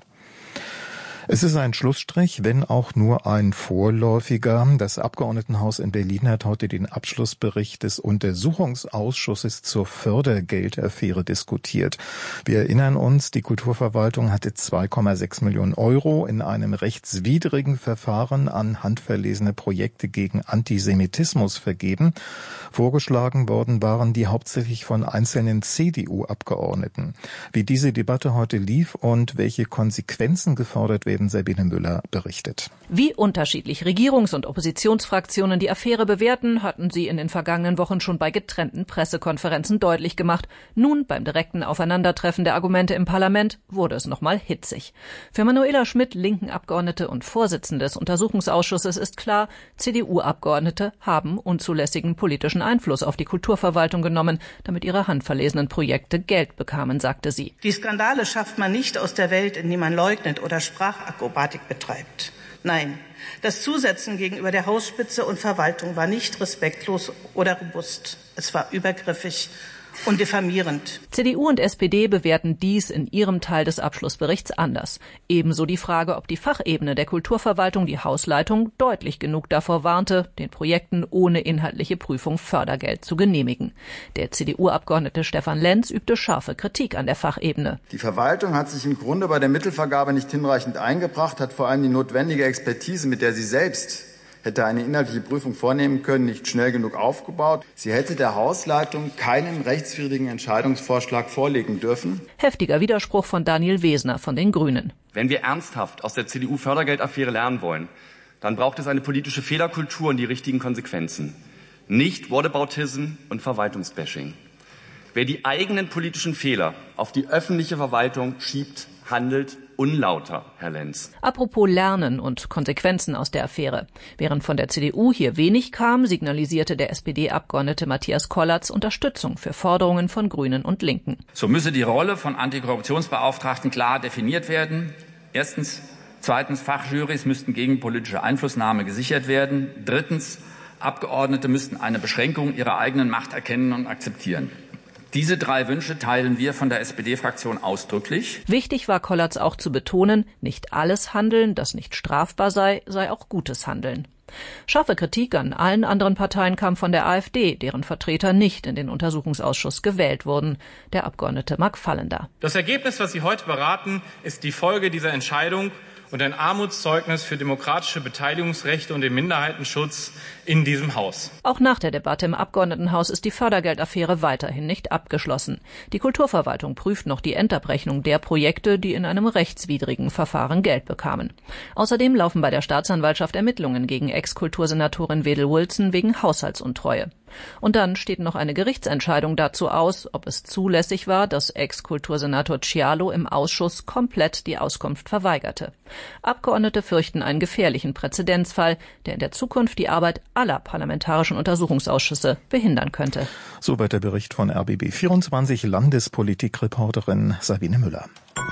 Es ist ein Schlussstrich, wenn auch nur ein vorläufiger. Das Abgeordnetenhaus in Berlin hat heute den Abschlussbericht des Untersuchungsausschusses zur Fördergeldaffäre diskutiert. Wir erinnern uns, die Kulturverwaltung hatte 2,6 Millionen Euro in einem rechtswidrigen Verfahren an handverlesene Projekte gegen Antisemitismus vergeben. Vorgeschlagen worden waren die hauptsächlich von einzelnen CDU-Abgeordneten. Wie diese Debatte heute lief und welche Konsequenzen gefordert werden, Sabine Müller berichtet. Wie unterschiedlich Regierungs- und Oppositionsfraktionen die Affäre bewerten, hatten sie in den vergangenen Wochen schon bei getrennten Pressekonferenzen deutlich gemacht. Nun, beim direkten Aufeinandertreffen der Argumente im Parlament, wurde es nochmal hitzig. Für Manuela Schmidt, linken Abgeordnete und Vorsitzende des Untersuchungsausschusses, ist klar, CDU-Abgeordnete haben unzulässigen politischen Einfluss auf die Kulturverwaltung genommen, damit ihre handverlesenen Projekte Geld bekamen, sagte sie. Die Skandale schafft man nicht aus der Welt, in die man leugnet oder Sprachakrobatik betreibt. Nein, das Zusetzen gegenüber der Hausspitze und Verwaltung war nicht respektlos oder robust. Es war übergriffig und diffamierend. CDU und SPD bewerten dies in ihrem Teil des Abschlussberichts anders. Ebenso die Frage, ob die Fachebene der Kulturverwaltung, die Hausleitung, deutlich genug davor warnte, den Projekten ohne inhaltliche Prüfung Fördergeld zu genehmigen. Der CDU-Abgeordnete Stefan Lenz übte scharfe Kritik an der Fachebene. Die Verwaltung hat sich im Grunde bei der Mittelvergabe nicht hinreichend eingebracht, hat vor allem die notwendige Expertise, mit der sie selbst hätte eine inhaltliche Prüfung vornehmen können, nicht schnell genug aufgebaut. Sie hätte der Hausleitung keinen rechtswidrigen Entscheidungsvorschlag vorlegen dürfen. Heftiger Widerspruch von Daniel Wesner von den Grünen. Wenn wir ernsthaft aus der CDU-Fördergeldaffäre lernen wollen, dann braucht es eine politische Fehlerkultur und die richtigen Konsequenzen. Nicht Whataboutism und Verwaltungsbashing. Wer die eigenen politischen Fehler auf die öffentliche Verwaltung schiebt, handelt unlauter, Herr Lenz. Apropos Lernen und Konsequenzen aus der Affäre. Während von der CDU hier wenig kam, signalisierte der SPD-Abgeordnete Matthias Kollatz Unterstützung für Forderungen von Grünen und Linken. So müsse die Rolle von Antikorruptionsbeauftragten klar definiert werden. Erstens. Zweitens, Fachjurys müssten gegen politische Einflussnahme gesichert werden. Drittens, Abgeordnete müssten eine Beschränkung ihrer eigenen Macht erkennen und akzeptieren. Diese 3 Wünsche teilen wir von der SPD-Fraktion ausdrücklich. Wichtig war Kollatz auch zu betonen, nicht alles Handeln, das nicht strafbar sei, sei auch gutes Handeln. Scharfe Kritik an allen anderen Parteien kam von der AfD, deren Vertreter nicht in den Untersuchungsausschuss gewählt wurden. Der Abgeordnete Mark Fallender. Das Ergebnis, was Sie heute beraten, ist die Folge dieser Entscheidung und ein Armutszeugnis für demokratische Beteiligungsrechte und den Minderheitenschutz in diesem Haus. Auch nach der Debatte im Abgeordnetenhaus ist die Fördergeldaffäre weiterhin nicht abgeschlossen. Die Kulturverwaltung prüft noch die Endabrechnung der Projekte, die in einem rechtswidrigen Verfahren Geld bekamen. Außerdem laufen bei der Staatsanwaltschaft Ermittlungen gegen Ex-Kultursenatorin Wedel-Wilson wegen Haushaltsuntreue. Und dann steht noch eine Gerichtsentscheidung dazu aus, ob es zulässig war, dass Ex-Kultursenator Cialo im Ausschuss komplett die Auskunft verweigerte. Abgeordnete fürchten einen gefährlichen Präzedenzfall, der in der Zukunft die Arbeit aller parlamentarischen Untersuchungsausschüsse behindern könnte. Soweit der Bericht von RBB 24 Landespolitikreporterin Sabine Müller.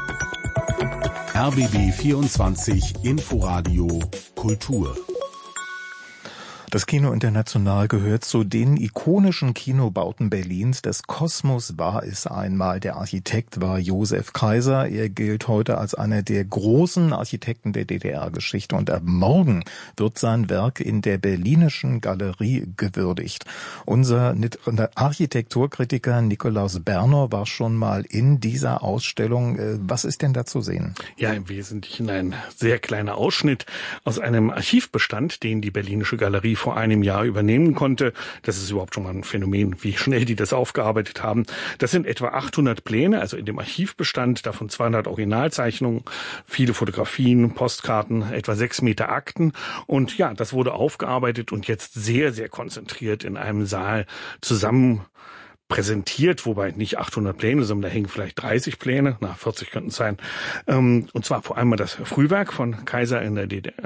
RBB 24 Inforadio Kultur. Das Kino International gehört zu den ikonischen Kinobauten Berlins. Das Kosmos war es einmal. Der Architekt war Josef Kaiser. Er gilt heute als einer der großen Architekten der DDR-Geschichte. Und ab morgen wird sein Werk in der Berlinischen Galerie gewürdigt. Unser Architekturkritiker Nikolaus Berner war schon mal in dieser Ausstellung. Was ist denn da zu sehen? Ja, im Wesentlichen ein sehr kleiner Ausschnitt aus einem Archivbestand, den die Berlinische Galerie vor einem Jahr übernehmen konnte. Das ist überhaupt schon mal ein Phänomen, wie schnell die das aufgearbeitet haben. Das sind etwa 800 Pläne, also in dem Archivbestand, davon 200 Originalzeichnungen, viele Fotografien, Postkarten, etwa 6 Meter Akten. Und ja, das wurde aufgearbeitet und jetzt sehr, sehr konzentriert in einem Saal zusammen präsentiert, wobei nicht 800 Pläne, sondern da hängen vielleicht 30 Pläne, 40 könnten es sein. Und zwar vor allem das Frühwerk von Kaiser in der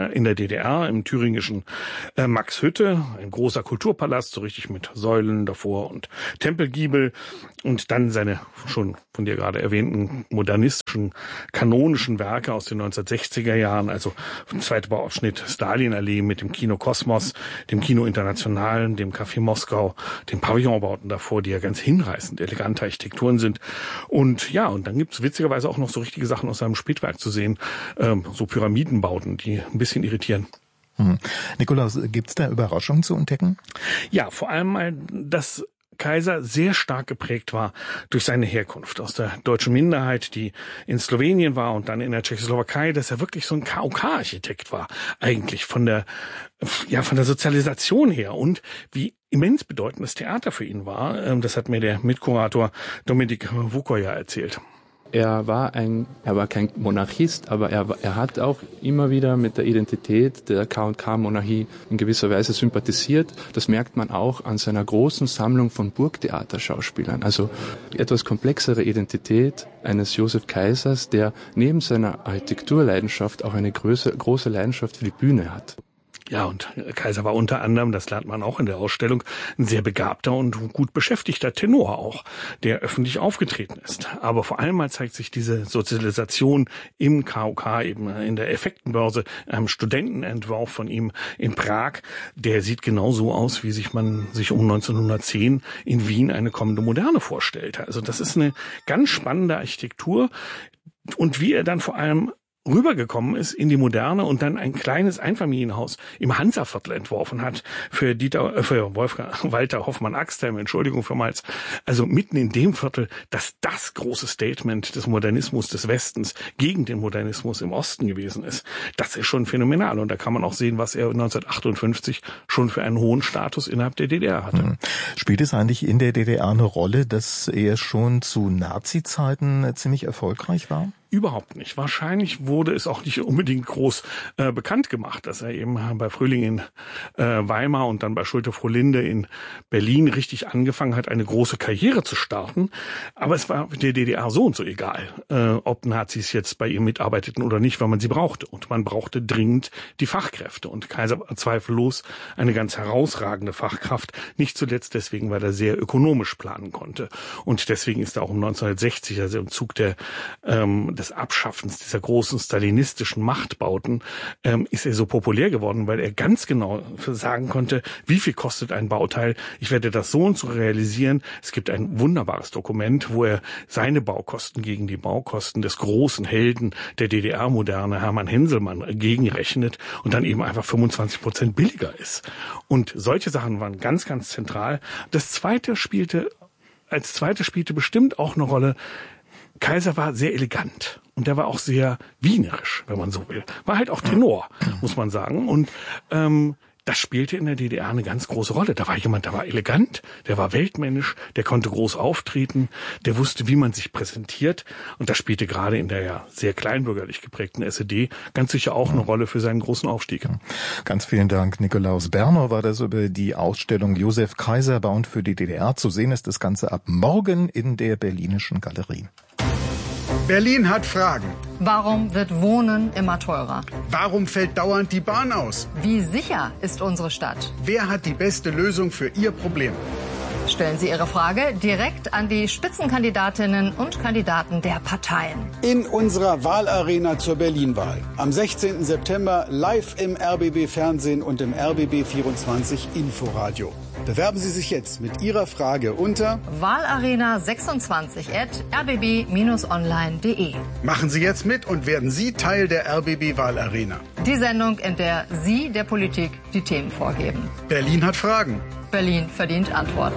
DDR im thüringischen Maxhütte, ein großer Kulturpalast, so richtig mit Säulen davor und Tempelgiebel. Und dann seine schon von dir gerade erwähnten modernistischen, kanonischen Werke aus den 1960er Jahren, also zweiter Bauabschnitt Stalinallee mit dem Kino Kosmos, dem Kino International, dem Café Moskau, den Pavillonbauten davor, die ja ganz hinreißend elegante Architekturen sind. Und ja, und dann gibt's witzigerweise auch noch so richtige Sachen aus seinem Spätwerk zu sehen, so Pyramidenbauten, die ein bisschen irritieren. Nikolaus, gibt's da Überraschungen zu entdecken? Ja, vor allem mal, dass Kaiser sehr stark geprägt war durch seine Herkunft aus der deutschen Minderheit, die in Slowenien war und dann in der Tschechoslowakei, dass er wirklich so ein KOK-Architekt war, eigentlich von der Sozialisation her, und wie immens bedeutend das Theater für ihn war. Das hat mir der Mitkurator Dominik Vukoja erzählt. Er war kein Monarchist, aber er hat auch immer wieder mit der Identität der K&K-Monarchie in gewisser Weise sympathisiert. Das merkt man auch an seiner großen Sammlung von Burgtheaterschauspielern. Also etwas komplexere Identität eines Josef Kaisers, der neben seiner Architekturleidenschaft auch eine große Leidenschaft für die Bühne hat. Ja, und Kaiser war unter anderem, das lernt man auch in der Ausstellung, ein sehr begabter und gut beschäftigter Tenor auch, der öffentlich aufgetreten ist. Aber vor allem mal zeigt sich diese Sozialisation im KOK, eben in der Effektenbörse, einem Studentenentwurf von ihm in Prag. Der sieht genauso aus, wie man sich um 1910 in Wien eine kommende Moderne vorstellte. Also das ist eine ganz spannende Architektur. Und wie er dann vor allem rübergekommen ist in die Moderne und dann ein kleines Einfamilienhaus im Hansaviertel entworfen hat für Walter Hoffmann-Axthelm, Entschuldigung vielmals, also mitten in dem Viertel, dass das große Statement des Modernismus des Westens gegen den Modernismus im Osten gewesen ist. Das ist schon phänomenal, und da kann man auch sehen, was er 1958 schon für einen hohen Status innerhalb der DDR hatte. Spielt es eigentlich in der DDR eine Rolle, dass er schon zu Nazi-Zeiten ziemlich erfolgreich war? Überhaupt nicht. Wahrscheinlich wurde es auch nicht unbedingt groß bekannt gemacht, dass er eben bei Frühling in Weimar und dann bei Schulte-Frohlinde in Berlin richtig angefangen hat, eine große Karriere zu starten. Aber es war der DDR so und so egal, ob Nazis jetzt bei ihm mitarbeiteten oder nicht, weil man sie brauchte. Und man brauchte dringend die Fachkräfte. Und Kaiser war zweifellos eine ganz herausragende Fachkraft. Nicht zuletzt deswegen, weil er sehr ökonomisch planen konnte. Und deswegen ist er auch um 1960, also im Zug des Abschaffens dieser großen stalinistischen Machtbauten, ist er so populär geworden, weil er ganz genau sagen konnte, wie viel kostet ein Bauteil, ich werde das so und so realisieren. Es gibt ein wunderbares Dokument, wo er seine Baukosten gegen die Baukosten des großen Helden der DDR-Moderne, Hermann Henselmann, gegenrechnet und dann eben einfach 25% billiger ist. Und solche Sachen waren ganz, ganz zentral. Als zweites spielte bestimmt auch eine Rolle, Kaiser war sehr elegant und der war auch sehr wienerisch, wenn man so will. War halt auch Tenor, muss man sagen. Und das spielte in der DDR eine ganz große Rolle. Da war jemand, der war elegant, der war weltmännisch, der konnte groß auftreten, der wusste, wie man sich präsentiert. Und das spielte gerade in der ja sehr kleinbürgerlich geprägten SED ganz sicher auch eine Rolle für seinen großen Aufstieg. Ganz vielen Dank, Nikolaus Berner. War das über die Ausstellung Josef Kaiser, Bound für die DDR. Zu sehen ist das Ganze ab morgen in der Berlinischen Galerie. Berlin hat Fragen. Warum wird Wohnen immer teurer? Warum fällt dauernd die Bahn aus? Wie sicher ist unsere Stadt? Wer hat die beste Lösung für Ihr Problem? Stellen Sie Ihre Frage direkt an die Spitzenkandidatinnen und Kandidaten der Parteien. In unserer Wahlarena zur Berlin-Wahl. Am 16. September live im RBB-Fernsehen und im RBB24 Inforadio. Bewerben Sie sich jetzt mit Ihrer Frage unter wahlarena26@rbb-online.de. Machen Sie jetzt mit und werden Sie Teil der RBB-Wahlarena. Die Sendung, in der Sie der Politik die Themen vorgeben. Berlin hat Fragen. Berlin verdient Antworten.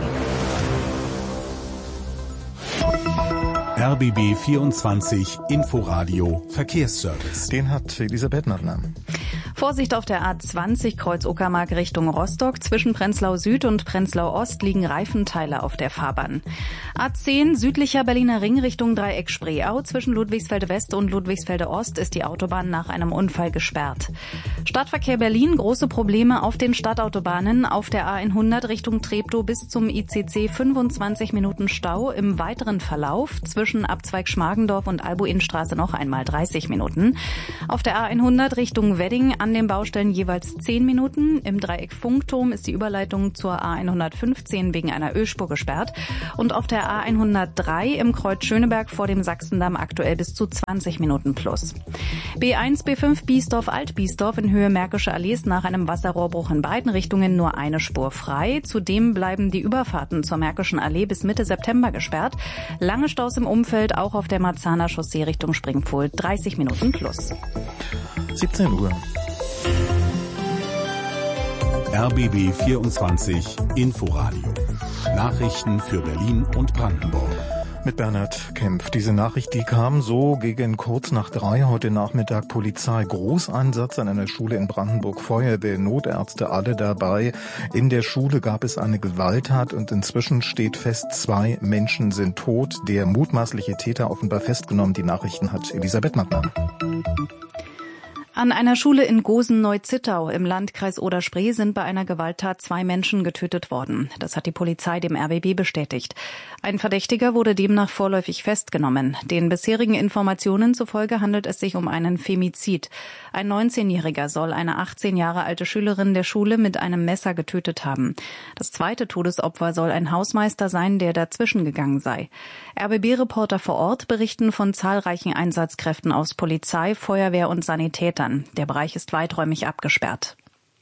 RBB 24 Inforadio Verkehrsservice. Den hat Elisabeth Nadler. Vorsicht auf der A20 Kreuz Uckermark Richtung Rostock. Zwischen Prenzlau Süd und Prenzlau Ost liegen Reifenteile auf der Fahrbahn. A10 südlicher Berliner Ring Richtung Dreieck Spreeau. Zwischen Ludwigsfelde West und Ludwigsfelde Ost ist die Autobahn nach einem Unfall gesperrt. Stadtverkehr Berlin, große Probleme auf den Stadtautobahnen. Auf der A100 Richtung Treptow bis zum ICC 25 Minuten Stau. Im weiteren Verlauf zwischen Abzweig Schmargendorf und Albuinstraße noch einmal 30 Minuten. Auf der A100 Richtung Wedding an den Baustellen jeweils 10 Minuten. Im Dreieck Funkturm ist die Überleitung zur A115 wegen einer Ölspur gesperrt. Und auf der A103 im Kreuz Schöneberg vor dem Sachsendamm aktuell bis zu 20 Minuten plus. B1, B5 Biesdorf-Alt-Biesdorf in Höhe Märkische Allee ist nach einem Wasserrohrbruch in beiden Richtungen nur eine Spur frei. Zudem bleiben die Überfahrten zur Märkischen Allee bis Mitte September gesperrt. Lange Staus im Umfeld, auch auf der Marzahner Chaussee Richtung Springpfohl, 30 Minuten plus. 17 Uhr. RBB 24 Inforadio. Nachrichten für Berlin und Brandenburg. Mit Bernhard Kempf. Diese Nachricht, die kam so gegen kurz nach 3 heute Nachmittag. Polizei, Großeinsatz an einer Schule in Brandenburg, Feuerwehr, Notärzte, alle dabei. In der Schule gab es eine Gewalttat und inzwischen steht fest, 2 Menschen sind tot. Der mutmaßliche Täter offenbar festgenommen. Die Nachrichten hat Elisabeth Mattmann. An einer Schule in Gosen-Neu-Zittau im Landkreis Oder-Spree sind bei einer Gewalttat 2 Menschen getötet worden. Das hat die Polizei dem RBB bestätigt. Ein Verdächtiger wurde demnach vorläufig festgenommen. Den bisherigen Informationen zufolge handelt es sich um einen Femizid. Ein 19-Jähriger soll eine 18 Jahre alte Schülerin der Schule mit einem Messer getötet haben. Das zweite Todesopfer soll ein Hausmeister sein, der dazwischen gegangen sei. RBB-Reporter vor Ort berichten von zahlreichen Einsatzkräften aus Polizei, Feuerwehr und Sanitätern. Der Bereich ist weiträumig abgesperrt.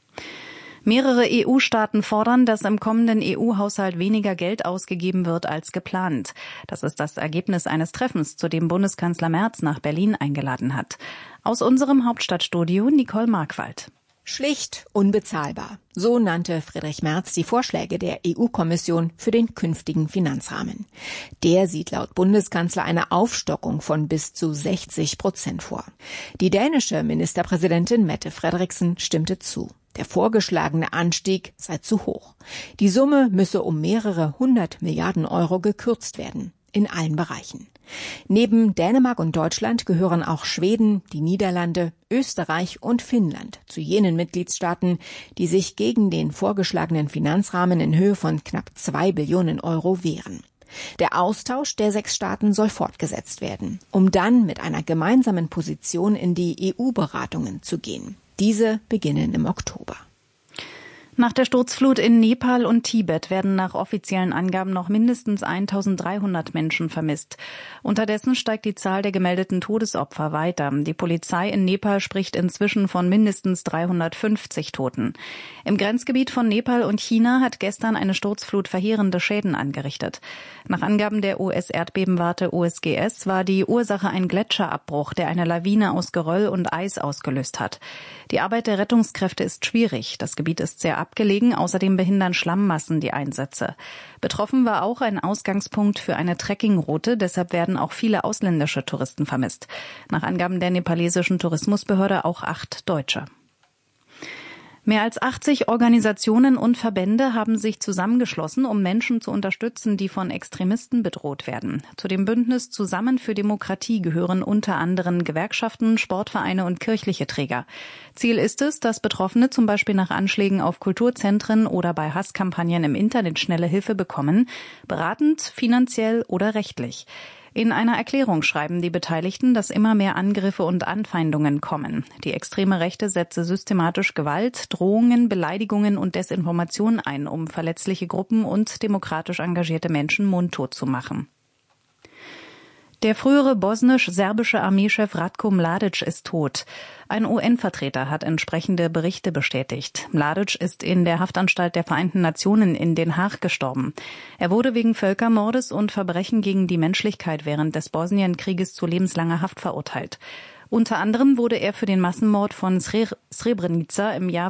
Mehrere EU-Staaten fordern, dass im kommenden EU-Haushalt weniger Geld ausgegeben wird als geplant. Das ist das Ergebnis eines Treffens, zu dem Bundeskanzler Merz nach Berlin eingeladen hat. Aus unserem Hauptstadtstudio Nicole Markwald. Schlicht, unbezahlbar. So nannte Friedrich Merz die Vorschläge der EU-Kommission für den künftigen Finanzrahmen. Der sieht laut Bundeskanzler eine Aufstockung von bis zu 60% vor. Die dänische Ministerpräsidentin Mette Frederiksen stimmte zu. Der vorgeschlagene Anstieg sei zu hoch. Die Summe müsse um mehrere 100 Milliarden Euro gekürzt werden. In allen Bereichen. Neben Dänemark und Deutschland gehören auch Schweden, die Niederlande, Österreich und Finnland zu jenen Mitgliedstaaten, die sich gegen den vorgeschlagenen Finanzrahmen in Höhe von knapp 2 Billionen Euro wehren. Der Austausch der 6 Staaten soll fortgesetzt werden, um dann mit einer gemeinsamen Position in die EU-Beratungen zu gehen. Diese beginnen im Oktober. Nach der Sturzflut in Nepal und Tibet werden nach offiziellen Angaben noch mindestens 1.300 Menschen vermisst. Unterdessen steigt die Zahl der gemeldeten Todesopfer weiter. Die Polizei in Nepal spricht inzwischen von mindestens 350 Toten. Im Grenzgebiet von Nepal und China hat gestern eine Sturzflut verheerende Schäden angerichtet. Nach Angaben der US-Erdbebenwarte USGS war die Ursache ein Gletscherabbruch, der eine Lawine aus Geröll und Eis ausgelöst hat. Die Arbeit der Rettungskräfte ist schwierig. Das Gebiet ist sehr abgelegen. Außerdem behindern Schlammmassen die Einsätze. Betroffen war auch ein Ausgangspunkt für eine Trekkingroute. Deshalb werden auch viele ausländische Touristen vermisst. Nach Angaben der nepalesischen Tourismusbehörde auch 8 Deutsche. Mehr als 80 Organisationen und Verbände haben sich zusammengeschlossen, um Menschen zu unterstützen, die von Extremisten bedroht werden. Zu dem Bündnis Zusammen für Demokratie gehören unter anderem Gewerkschaften, Sportvereine und kirchliche Träger. Ziel ist es, dass Betroffene zum Beispiel nach Anschlägen auf Kulturzentren oder bei Hasskampagnen im Internet schnelle Hilfe bekommen, beratend, finanziell oder rechtlich. In einer Erklärung schreiben die Beteiligten, dass immer mehr Angriffe und Anfeindungen kommen. Die extreme Rechte setze systematisch Gewalt, Drohungen, Beleidigungen und Desinformation ein, um verletzliche Gruppen und demokratisch engagierte Menschen mundtot zu machen. Der frühere bosnisch-serbische Armeechef Ratko Mladic ist tot. Ein UN-Vertreter hat entsprechende Berichte bestätigt. Mladic ist in der Haftanstalt der Vereinten Nationen in Den Haag gestorben. Er wurde wegen Völkermordes und Verbrechen gegen die Menschlichkeit während des Bosnienkrieges zu lebenslanger Haft verurteilt. Unter anderem wurde er für den Massenmord von Srebrenica im Jahr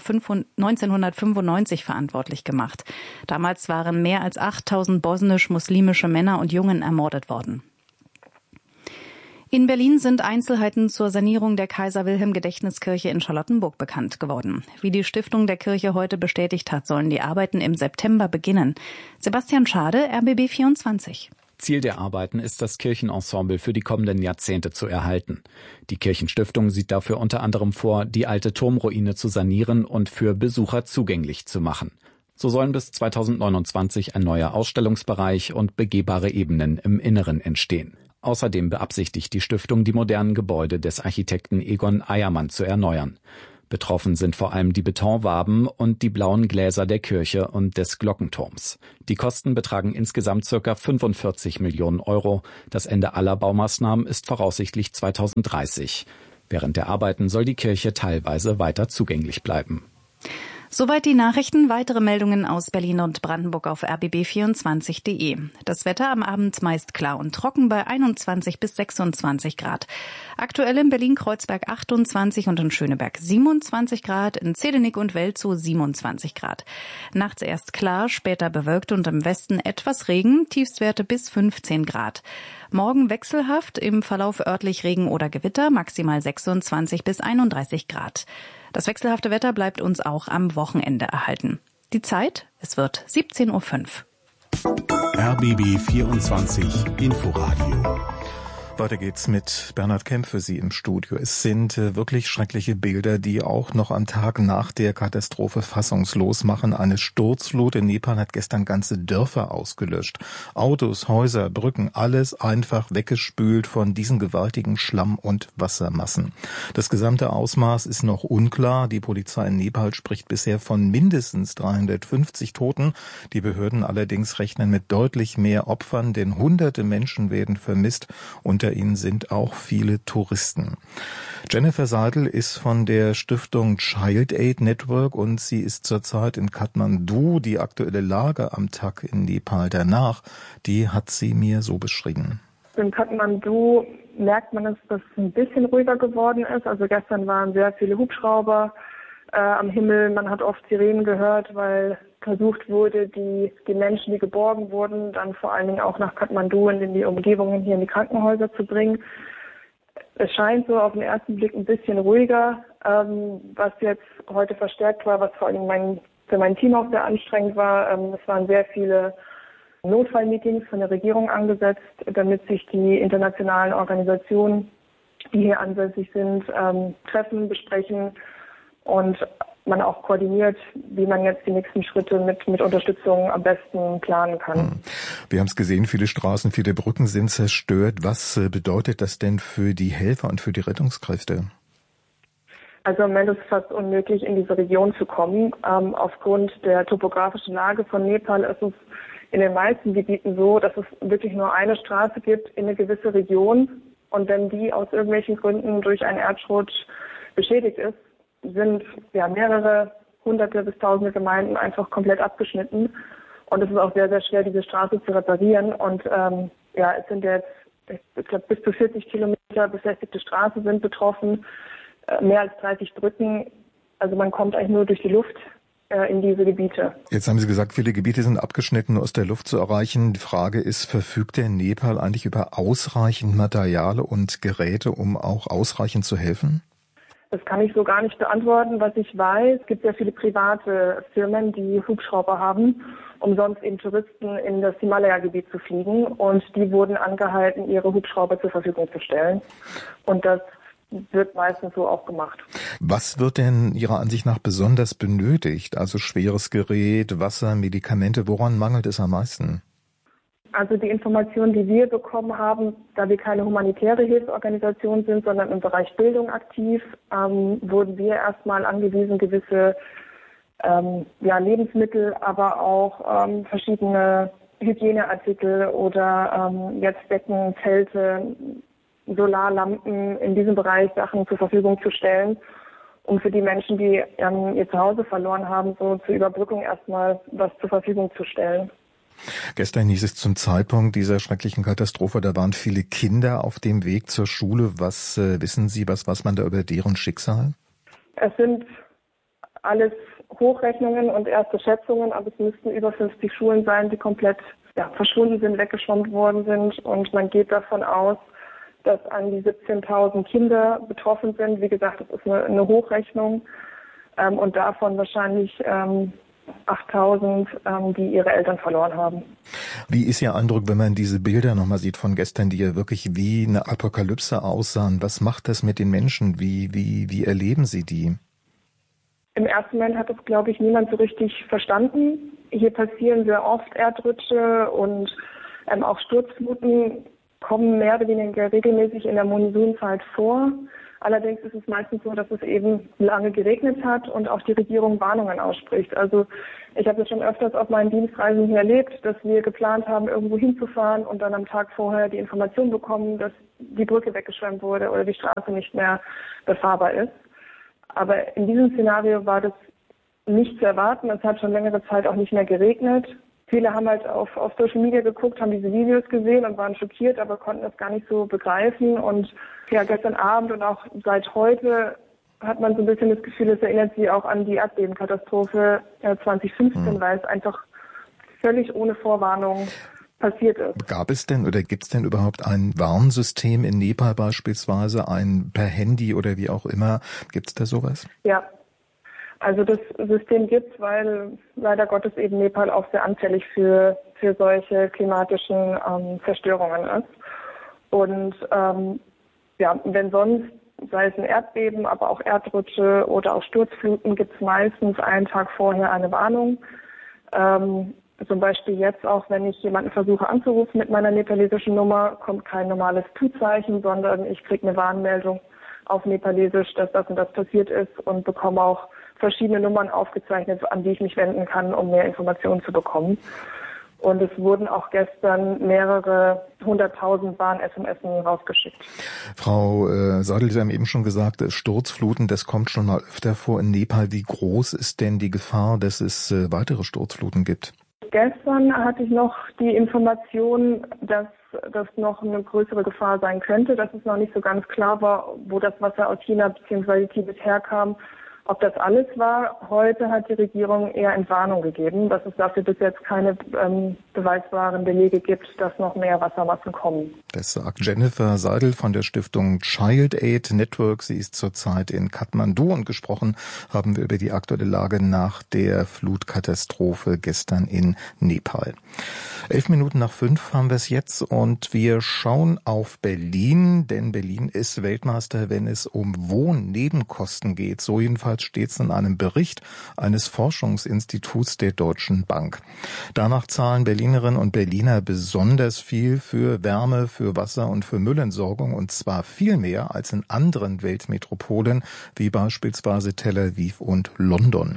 1995 verantwortlich gemacht. Damals waren mehr als 8.000 bosnisch-muslimische Männer und Jungen ermordet worden. In Berlin sind Einzelheiten zur Sanierung der Kaiser-Wilhelm-Gedächtniskirche in Charlottenburg bekannt geworden. Wie die Stiftung der Kirche heute bestätigt hat, sollen die Arbeiten im September beginnen. Sebastian Schade, RBB 24. Ziel der Arbeiten ist, das Kirchenensemble für die kommenden Jahrzehnte zu erhalten. Die Kirchenstiftung sieht dafür unter anderem vor, die alte Turmruine zu sanieren und für Besucher zugänglich zu machen. So sollen bis 2029 ein neuer Ausstellungsbereich und begehbare Ebenen im Inneren entstehen. Außerdem beabsichtigt die Stiftung, die modernen Gebäude des Architekten Egon Eiermann zu erneuern. Betroffen sind vor allem die Betonwaben und die blauen Gläser der Kirche und des Glockenturms. Die Kosten betragen insgesamt ca. 45 Millionen Euro. Das Ende aller Baumaßnahmen ist voraussichtlich 2030. Während der Arbeiten soll die Kirche teilweise weiter zugänglich bleiben. Soweit die Nachrichten. Weitere Meldungen aus Berlin und Brandenburg auf rbb24.de. Das Wetter am Abend meist klar und trocken bei 21 bis 26 Grad. Aktuell in Berlin-Kreuzberg 28 und in Schöneberg 27 Grad, in Zedenick und Welzow 27 Grad. Nachts erst klar, später bewölkt und im Westen etwas Regen, Tiefstwerte bis 15 Grad. Morgen wechselhaft, im Verlauf örtlich Regen oder Gewitter, maximal 26 bis 31 Grad. Das wechselhafte Wetter bleibt uns auch am Wochenende erhalten. Die Zeit, es wird 17:05 Uhr. RBB 24 Inforadio. Weiter geht's mit Bernhard Kemp für Sie im Studio. Es sind wirklich schreckliche Bilder, die auch noch am Tag nach der Katastrophe fassungslos machen. Eine Sturzflut in Nepal hat gestern ganze Dörfer ausgelöscht. Autos, Häuser, Brücken, alles einfach weggespült von diesen gewaltigen Schlamm- und Wassermassen. Das gesamte Ausmaß ist noch unklar. Die Polizei in Nepal spricht bisher von mindestens 350 Toten. Die Behörden allerdings rechnen mit deutlich mehr Opfern, denn hunderte Menschen werden vermisst. Unter ihnen sind auch viele Touristen. Jennifer Seidel ist von der Stiftung Child Aid Network und sie ist zurzeit in Kathmandu. Die aktuelle Lage am Tag in Nepal danach, die hat sie mir so beschrieben. In Kathmandu merkt man, dass es ein bisschen ruhiger geworden ist. Also gestern waren sehr viele Hubschrauber am Himmel. Man hat oft Sirenen gehört, weil versucht wurde, die Menschen, die geborgen wurden, dann vor allen Dingen auch nach Kathmandu und in die Umgebungen hier in die Krankenhäuser zu bringen. Es scheint so auf den ersten Blick ein bisschen ruhiger, was jetzt heute verstärkt war, was vor allen Dingen für mein Team auch sehr anstrengend war. Es waren sehr viele Notfallmeetings von der Regierung angesetzt, damit sich die internationalen Organisationen, die hier ansässig sind, treffen, besprechen und man auch koordiniert, wie man jetzt die nächsten Schritte mit Unterstützung am besten planen kann. Wir haben es gesehen, viele Straßen, viele Brücken sind zerstört. Was bedeutet das denn für die Helfer und für die Rettungskräfte? Also im Moment ist es fast unmöglich, in diese Region zu kommen. Aufgrund der topografischen Lage von Nepal ist es in den meisten Gebieten so, dass es wirklich nur eine Straße gibt in eine gewisse Region. Und wenn die aus irgendwelchen Gründen durch einen Erdrutsch beschädigt ist, sind mehrere hunderte bis tausende Gemeinden einfach komplett abgeschnitten. Und es ist auch sehr, sehr schwer, diese Straße zu reparieren. Und es sind jetzt, ich glaube, bis zu 40 Kilometer befestigte Straßen sind betroffen, mehr als 30 Brücken. Also man kommt eigentlich nur durch die Luft in diese Gebiete. Jetzt haben Sie gesagt, viele Gebiete sind abgeschnitten, aus der Luft zu erreichen. Die Frage ist, verfügt der Nepal eigentlich über ausreichend Material und Geräte, um auch ausreichend zu helfen? Das kann ich so gar nicht beantworten. Was ich weiß, es gibt sehr viele private Firmen, die Hubschrauber haben, um sonst eben Touristen in das Himalaya-Gebiet zu fliegen. Und die wurden angehalten, ihre Hubschrauber zur Verfügung zu stellen. Und das wird meistens so auch gemacht. Was wird denn Ihrer Ansicht nach besonders benötigt? Also schweres Gerät, Wasser, Medikamente, woran mangelt es am meisten? Also die Informationen, die wir bekommen haben, da wir keine humanitäre Hilfsorganisation sind, sondern im Bereich Bildung aktiv, wurden wir erstmal angewiesen, gewisse Lebensmittel, aber auch verschiedene Hygieneartikel oder jetzt Decken, Zelte, Solarlampen, in diesem Bereich Sachen zur Verfügung zu stellen, um für die Menschen, die ihr Zuhause verloren haben, so zur Überbrückung erstmal was zur Verfügung zu stellen. Gestern hieß es zum Zeitpunkt dieser schrecklichen Katastrophe, da waren viele Kinder auf dem Weg zur Schule. Was wissen Sie, was weiß man da über deren Schicksal? Es sind alles Hochrechnungen und erste Schätzungen, aber es müssten über 50 Schulen sein, die komplett verschwunden sind, weggeschwommen worden sind. Und man geht davon aus, dass an die 17.000 Kinder betroffen sind. Wie gesagt, das ist eine Hochrechnung und davon wahrscheinlich 8.000, die ihre Eltern verloren haben. Wie ist Ihr Eindruck, wenn man diese Bilder nochmal sieht von gestern, die ja wirklich wie eine Apokalypse aussahen? Was macht das mit den Menschen? Wie erleben Sie die? Im ersten Moment hat das, glaube ich, niemand so richtig verstanden. Hier passieren sehr oft Erdrutsche und auch Sturzfluten kommen mehr oder weniger regelmäßig in der Monsunzeit vor. Allerdings ist es meistens so, dass es eben lange geregnet hat und auch die Regierung Warnungen ausspricht. Also ich habe es schon öfters auf meinen Dienstreisen hier erlebt, dass wir geplant haben, irgendwo hinzufahren und dann am Tag vorher die Information bekommen, dass die Brücke weggeschwemmt wurde oder die Straße nicht mehr befahrbar ist. Aber in diesem Szenario war das nicht zu erwarten. Es hat schon längere Zeit auch nicht mehr geregnet. Viele haben halt auf Social Media geguckt, haben diese Videos gesehen und waren schockiert, aber konnten das gar nicht so begreifen. Und ja, gestern Abend und auch seit heute hat man so ein bisschen das Gefühl, es erinnert sie auch an die Erdbebenkatastrophe 2015, weil es einfach völlig ohne Vorwarnung passiert ist. Gab es denn oder gibt es denn überhaupt ein Warnsystem in Nepal beispielsweise, ein per Handy oder wie auch immer? Gibt es da sowas? Ja. Also das System gibt's, weil leider Gottes eben Nepal auch sehr anfällig für solche klimatischen Zerstörungen ist. Und wenn sonst, sei es ein Erdbeben, aber auch Erdrutsche oder auch Sturzfluten, gibt's meistens einen Tag vorher eine Warnung. Zum Beispiel jetzt auch, wenn ich jemanden versuche anzurufen mit meiner nepalesischen Nummer, kommt kein normales Tu-Zeichen, sondern ich kriege eine Warnmeldung auf Nepalesisch, dass das und das passiert ist und bekomme auch verschiedene Nummern aufgezeichnet, an die ich mich wenden kann, um mehr Informationen zu bekommen. Und es wurden auch gestern mehrere 100.000 Warn-SMS rausgeschickt. Frau Seidel, Sie haben eben schon gesagt, Sturzfluten, das kommt schon mal öfter vor in Nepal. Wie groß ist denn die Gefahr, dass es weitere Sturzfluten gibt? Gestern hatte ich noch die Information, dass das noch eine größere Gefahr sein könnte, dass es noch nicht so ganz klar war, wo das Wasser aus China bzw. Tibet herkam. Ob das alles war, heute hat die Regierung eher Entwarnung gegeben, dass es dafür bis jetzt keine beweisbaren Belege gibt, dass noch mehr Wassermassen kommen. Das sagt Jennifer Seidel von der Stiftung Child Aid Network. Sie ist zurzeit in Kathmandu und gesprochen haben wir über die aktuelle Lage nach der Flutkatastrophe gestern in Nepal. 5:11 haben wir es jetzt und wir schauen auf Berlin, denn Berlin ist Weltmeister, wenn es um Wohnnebenkosten geht. So jedenfalls steht es in einem Bericht eines Forschungsinstituts der Deutschen Bank. Danach zahlen Berlinerinnen und Berliner besonders viel für Wärme, für Wasser und für Müllentsorgung und zwar viel mehr als in anderen Weltmetropolen wie beispielsweise Tel Aviv und London.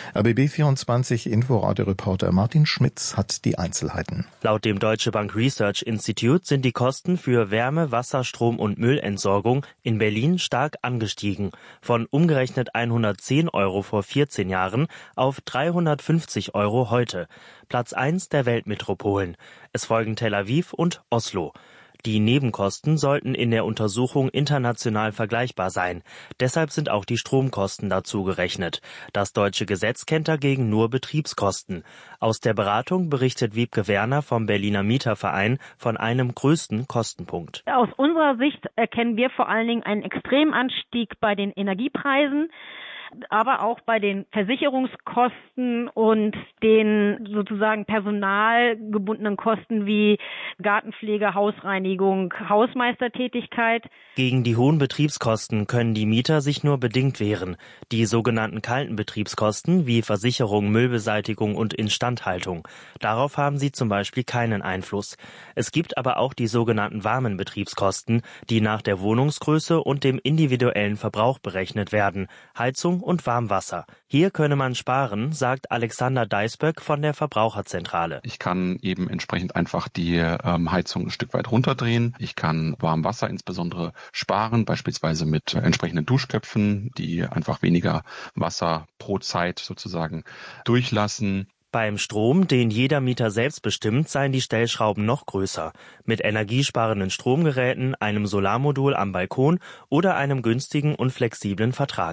RBB24 Inforadio-Reporter Martin Schmitz hat die Einzelheiten. Laut dem Deutsche Bank Research Institute sind die Kosten für Wärme, Wasser, Strom und Müllentsorgung in Berlin stark angestiegen. Von umgerechnet 110 € vor 14 Jahren auf 350 € heute. Platz 1 der Weltmetropolen. Es folgen Tel Aviv und Oslo. Die Nebenkosten sollten in der Untersuchung international vergleichbar sein. Deshalb sind auch die Stromkosten dazu gerechnet. Das deutsche Gesetz kennt dagegen nur Betriebskosten. Aus der Beratung berichtet Wiebke Werner vom Berliner Mieterverein von einem größten Kostenpunkt. Aus unserer Sicht erkennen wir vor allen Dingen einen Extremanstieg bei den Energiepreisen, aber auch bei den Versicherungskosten und den sozusagen personalgebundenen Kosten wie Gartenpflege, Hausreinigung, Hausmeistertätigkeit. Gegen die hohen Betriebskosten können die Mieter sich nur bedingt wehren. Die sogenannten kalten Betriebskosten wie Versicherung, Müllbeseitigung und Instandhaltung. Darauf haben sie zum Beispiel keinen Einfluss. Es gibt aber auch die sogenannten warmen Betriebskosten, die nach der Wohnungsgröße und dem individuellen Verbrauch berechnet werden. Heizung und Warmwasser. Hier könne man sparen, sagt Alexander Deisböck von der Verbraucherzentrale. Ich kann eben entsprechend einfach die Heizung ein Stück weit runterdrehen. Ich kann Warmwasser insbesondere sparen, beispielsweise mit entsprechenden Duschköpfen, die einfach weniger Wasser pro Zeit sozusagen durchlassen. Beim Strom, den jeder Mieter selbst bestimmt, seien die Stellschrauben noch größer. Mit energiesparenden Stromgeräten, einem Solarmodul am Balkon oder einem günstigen und flexiblen Vertrag.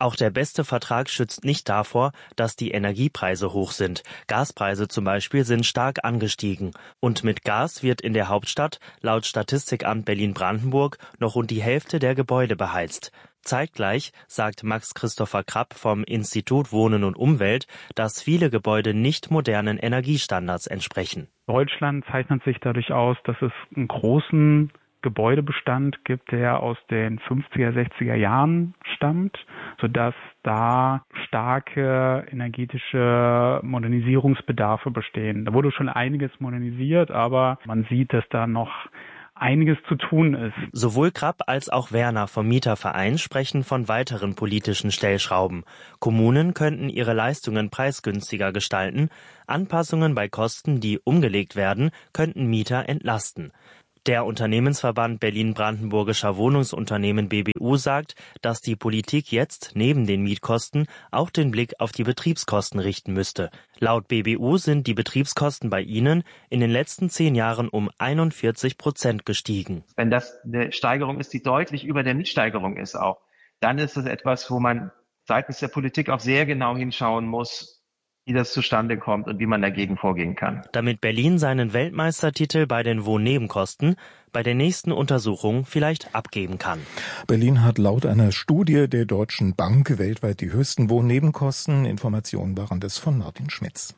Auch der beste Vertrag schützt nicht davor, dass die Energiepreise hoch sind. Gaspreise zum Beispiel sind stark angestiegen. Und mit Gas wird in der Hauptstadt laut Statistikamt Berlin-Brandenburg noch rund die Hälfte der Gebäude beheizt. Zeitgleich sagt Max Christopher Krapp vom Institut Wohnen und Umwelt, dass viele Gebäude nicht modernen Energiestandards entsprechen. Deutschland zeichnet sich dadurch aus, dass es einen großen Gebäudebestand gibt, der aus den 50er, 60er Jahren stammt, sodass da starke energetische Modernisierungsbedarfe bestehen. Da wurde schon einiges modernisiert, aber man sieht, dass da noch einiges zu tun ist. Sowohl Krapp als auch Werner vom Mieterverein sprechen von weiteren politischen Stellschrauben. Kommunen könnten ihre Leistungen preisgünstiger gestalten. Anpassungen bei Kosten, die umgelegt werden, könnten Mieter entlasten. Der Unternehmensverband Berlin-Brandenburgischer Wohnungsunternehmen BBU sagt, dass die Politik jetzt neben den Mietkosten auch den Blick auf die Betriebskosten richten müsste. Laut BBU sind die Betriebskosten bei ihnen in den letzten 10 Jahren um 41% gestiegen. Wenn das eine Steigerung ist, die deutlich über der Mietsteigerung ist auch, dann ist das etwas, wo man seitens der Politik auch sehr genau hinschauen muss, wie das zustande kommt und wie man dagegen vorgehen kann. Damit Berlin seinen Weltmeistertitel bei den Wohnnebenkosten bei der nächsten Untersuchung vielleicht abgeben kann. Berlin hat laut einer Studie der Deutschen Bank weltweit die höchsten Wohnnebenkosten. Informationen waren das von Martin Schmitz.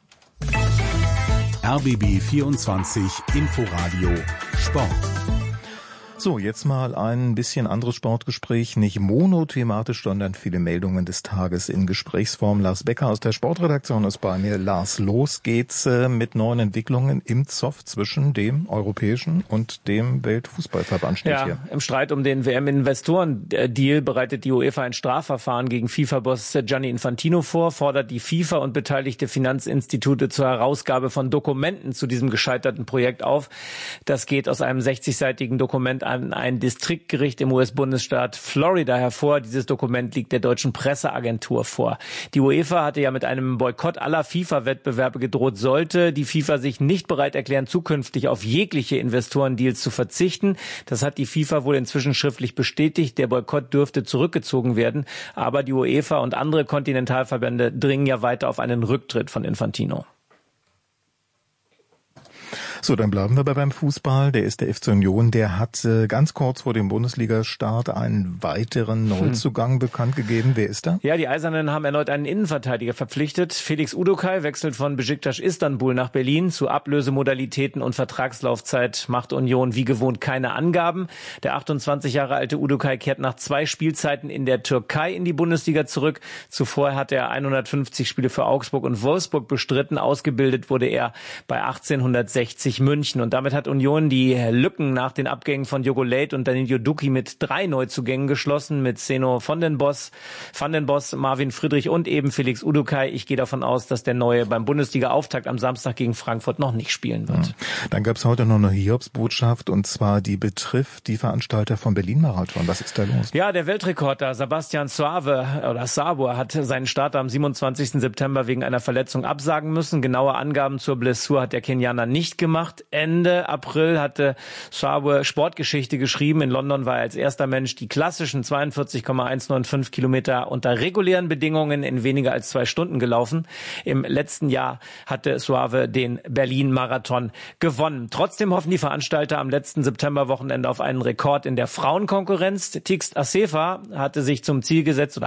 RBB 24 Inforadio Sport. So, jetzt mal ein bisschen anderes Sportgespräch, nicht monothematisch, sondern viele Meldungen des Tages in Gesprächsform. Lars Becker aus der Sportredaktion ist bei mir. Lars, los geht's mit neuen Entwicklungen im Zoff zwischen dem Europäischen und dem Weltfußballverband, steht hier. Im Streit um den WM-Investoren-Deal bereitet die UEFA ein Strafverfahren gegen FIFA-Boss Gianni Infantino vor, fordert die FIFA und beteiligte Finanzinstitute zur Herausgabe von Dokumenten zu diesem gescheiterten Projekt auf. Das geht aus einem 60-seitigen Dokument an ein Distriktgericht im US-Bundesstaat Florida hervor. Dieses Dokument liegt der deutschen Presseagentur vor. Die UEFA hatte ja mit einem Boykott aller FIFA-Wettbewerbe gedroht, sollte die FIFA sich nicht bereit erklären, zukünftig auf jegliche Investorendeals zu verzichten. Das hat die FIFA wohl inzwischen schriftlich bestätigt. Der Boykott dürfte zurückgezogen werden. Aber die UEFA und andere Kontinentalverbände dringen ja weiter auf einen Rücktritt von Infantino. So, dann bleiben wir beim Fußball. Der ist der FC Union. Der hat ganz kurz vor dem Bundesliga-Start einen weiteren Neuzugang bekannt gegeben. Wer ist da? Ja, die Eisernen haben erneut einen Innenverteidiger verpflichtet. Felix Udokai wechselt von Besiktas Istanbul nach Berlin. Zu Ablösemodalitäten und Vertragslaufzeit macht Union wie gewohnt keine Angaben. Der 28 Jahre alte Udokai kehrt nach 2 Spielzeiten in der Türkei in die Bundesliga zurück. Zuvor hat er 150 Spiele für Augsburg und Wolfsburg bestritten. Ausgebildet wurde er bei 1860 München. Und damit hat Union die Lücken nach den Abgängen von Diogo Leite und Danilo Duki mit 3 Neuzugängen geschlossen, mit Zeno Van den Bos, Marvin Friedrich und eben Felix Udokai. Ich gehe davon aus, dass der Neue beim Bundesliga-Auftakt am Samstag gegen Frankfurt noch nicht spielen wird. Dann gab es heute noch eine Hiobsbotschaft, und zwar die betrifft die Veranstalter vom Berlin-Marathon. Was ist da los? Ja, der Weltrekorder Sebastian Savour hat seinen Start am 27. September wegen einer Verletzung absagen müssen. Genaue Angaben zur Blessur hat der Kenianer nicht gemacht. Ende April hatte Savour Sportgeschichte geschrieben. In London war er als erster Mensch die klassischen 42,195 Kilometer unter regulären Bedingungen in weniger als 2 Stunden gelaufen. Im letzten Jahr hatte Savour den Berlin-Marathon gewonnen. Trotzdem hoffen die Veranstalter am letzten Septemberwochenende auf einen Rekord in der Frauenkonkurrenz. Tigst Assefa hat sich zum Ziel gesetzt,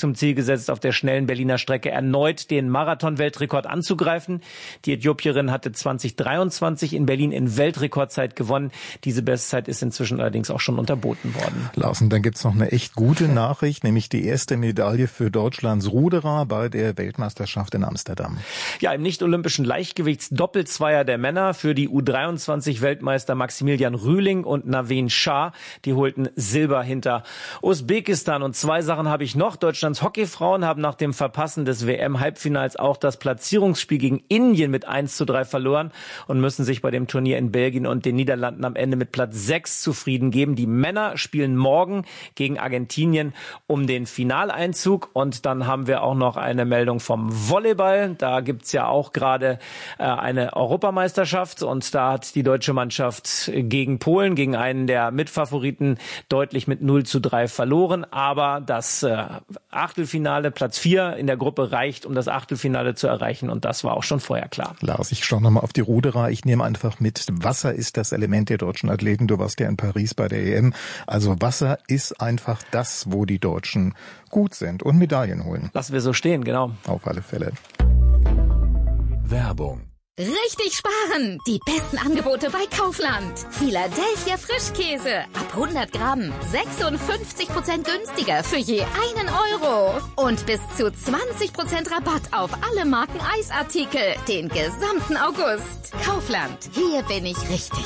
auf der schnellen Berliner Strecke erneut den Marathon-Weltrekord anzugreifen. Die Äthiopierin hatte 2023 in Berlin in Weltrekordzeit gewonnen. Diese Bestzeit ist inzwischen allerdings auch schon unterboten worden. Larsen, dann gibt's noch eine echt gute Nachricht, nämlich die erste Medaille für Deutschlands Ruderer bei der Weltmeisterschaft in Amsterdam. Ja, im nicht-olympischen Leichtgewichtsdoppelzweier der Männer für die U23-Weltmeister Maximilian Rühling und Naveen Shah. Die holten Silber hinter Usbekistan. Und 2 Sachen habe ich noch. Deutschlands Hockeyfrauen haben nach dem Verpassen des WM-Halbfinals auch das Platzierungsspiel gegen Indien mit 1:3 verloren und müssen sich sich bei dem Turnier in Belgien und den Niederlanden am Ende mit Platz 6 zufrieden geben. Die Männer spielen morgen gegen Argentinien um den Finaleinzug. Und dann haben wir auch noch eine Meldung vom Volleyball. Da gibt's ja auch gerade eine Europameisterschaft. Und da hat die deutsche Mannschaft gegen Polen, gegen einen der Mitfavoriten, deutlich mit 0:3 verloren. Aber das Achtelfinale, Platz 4 in der Gruppe, reicht, um das Achtelfinale zu erreichen. Und das war auch schon vorher klar. Lars, ich schaue nochmal auf die Ruderer. Ich nehme einfach mit, Wasser ist das Element der deutschen Athleten. Du warst ja in Paris bei der EM. Also Wasser ist einfach das, wo die Deutschen gut sind und Medaillen holen. Lassen wir so stehen, genau. Auf alle Fälle. Werbung. Richtig sparen! Die besten Angebote bei Kaufland. Philadelphia Frischkäse. Ab 100 Gramm. 56% günstiger für je 1 Euro. Und bis zu 20% Rabatt auf alle Marken Eisartikel. Den gesamten August. Kaufland. Hier bin ich richtig.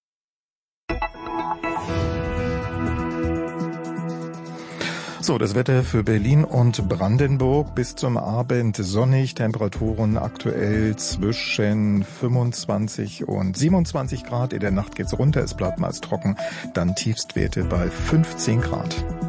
So, das Wetter für Berlin und Brandenburg bis zum Abend sonnig, Temperaturen aktuell zwischen 25 und 27 Grad. In der Nacht geht's runter, es bleibt meist trocken, dann Tiefstwerte bei 15 Grad.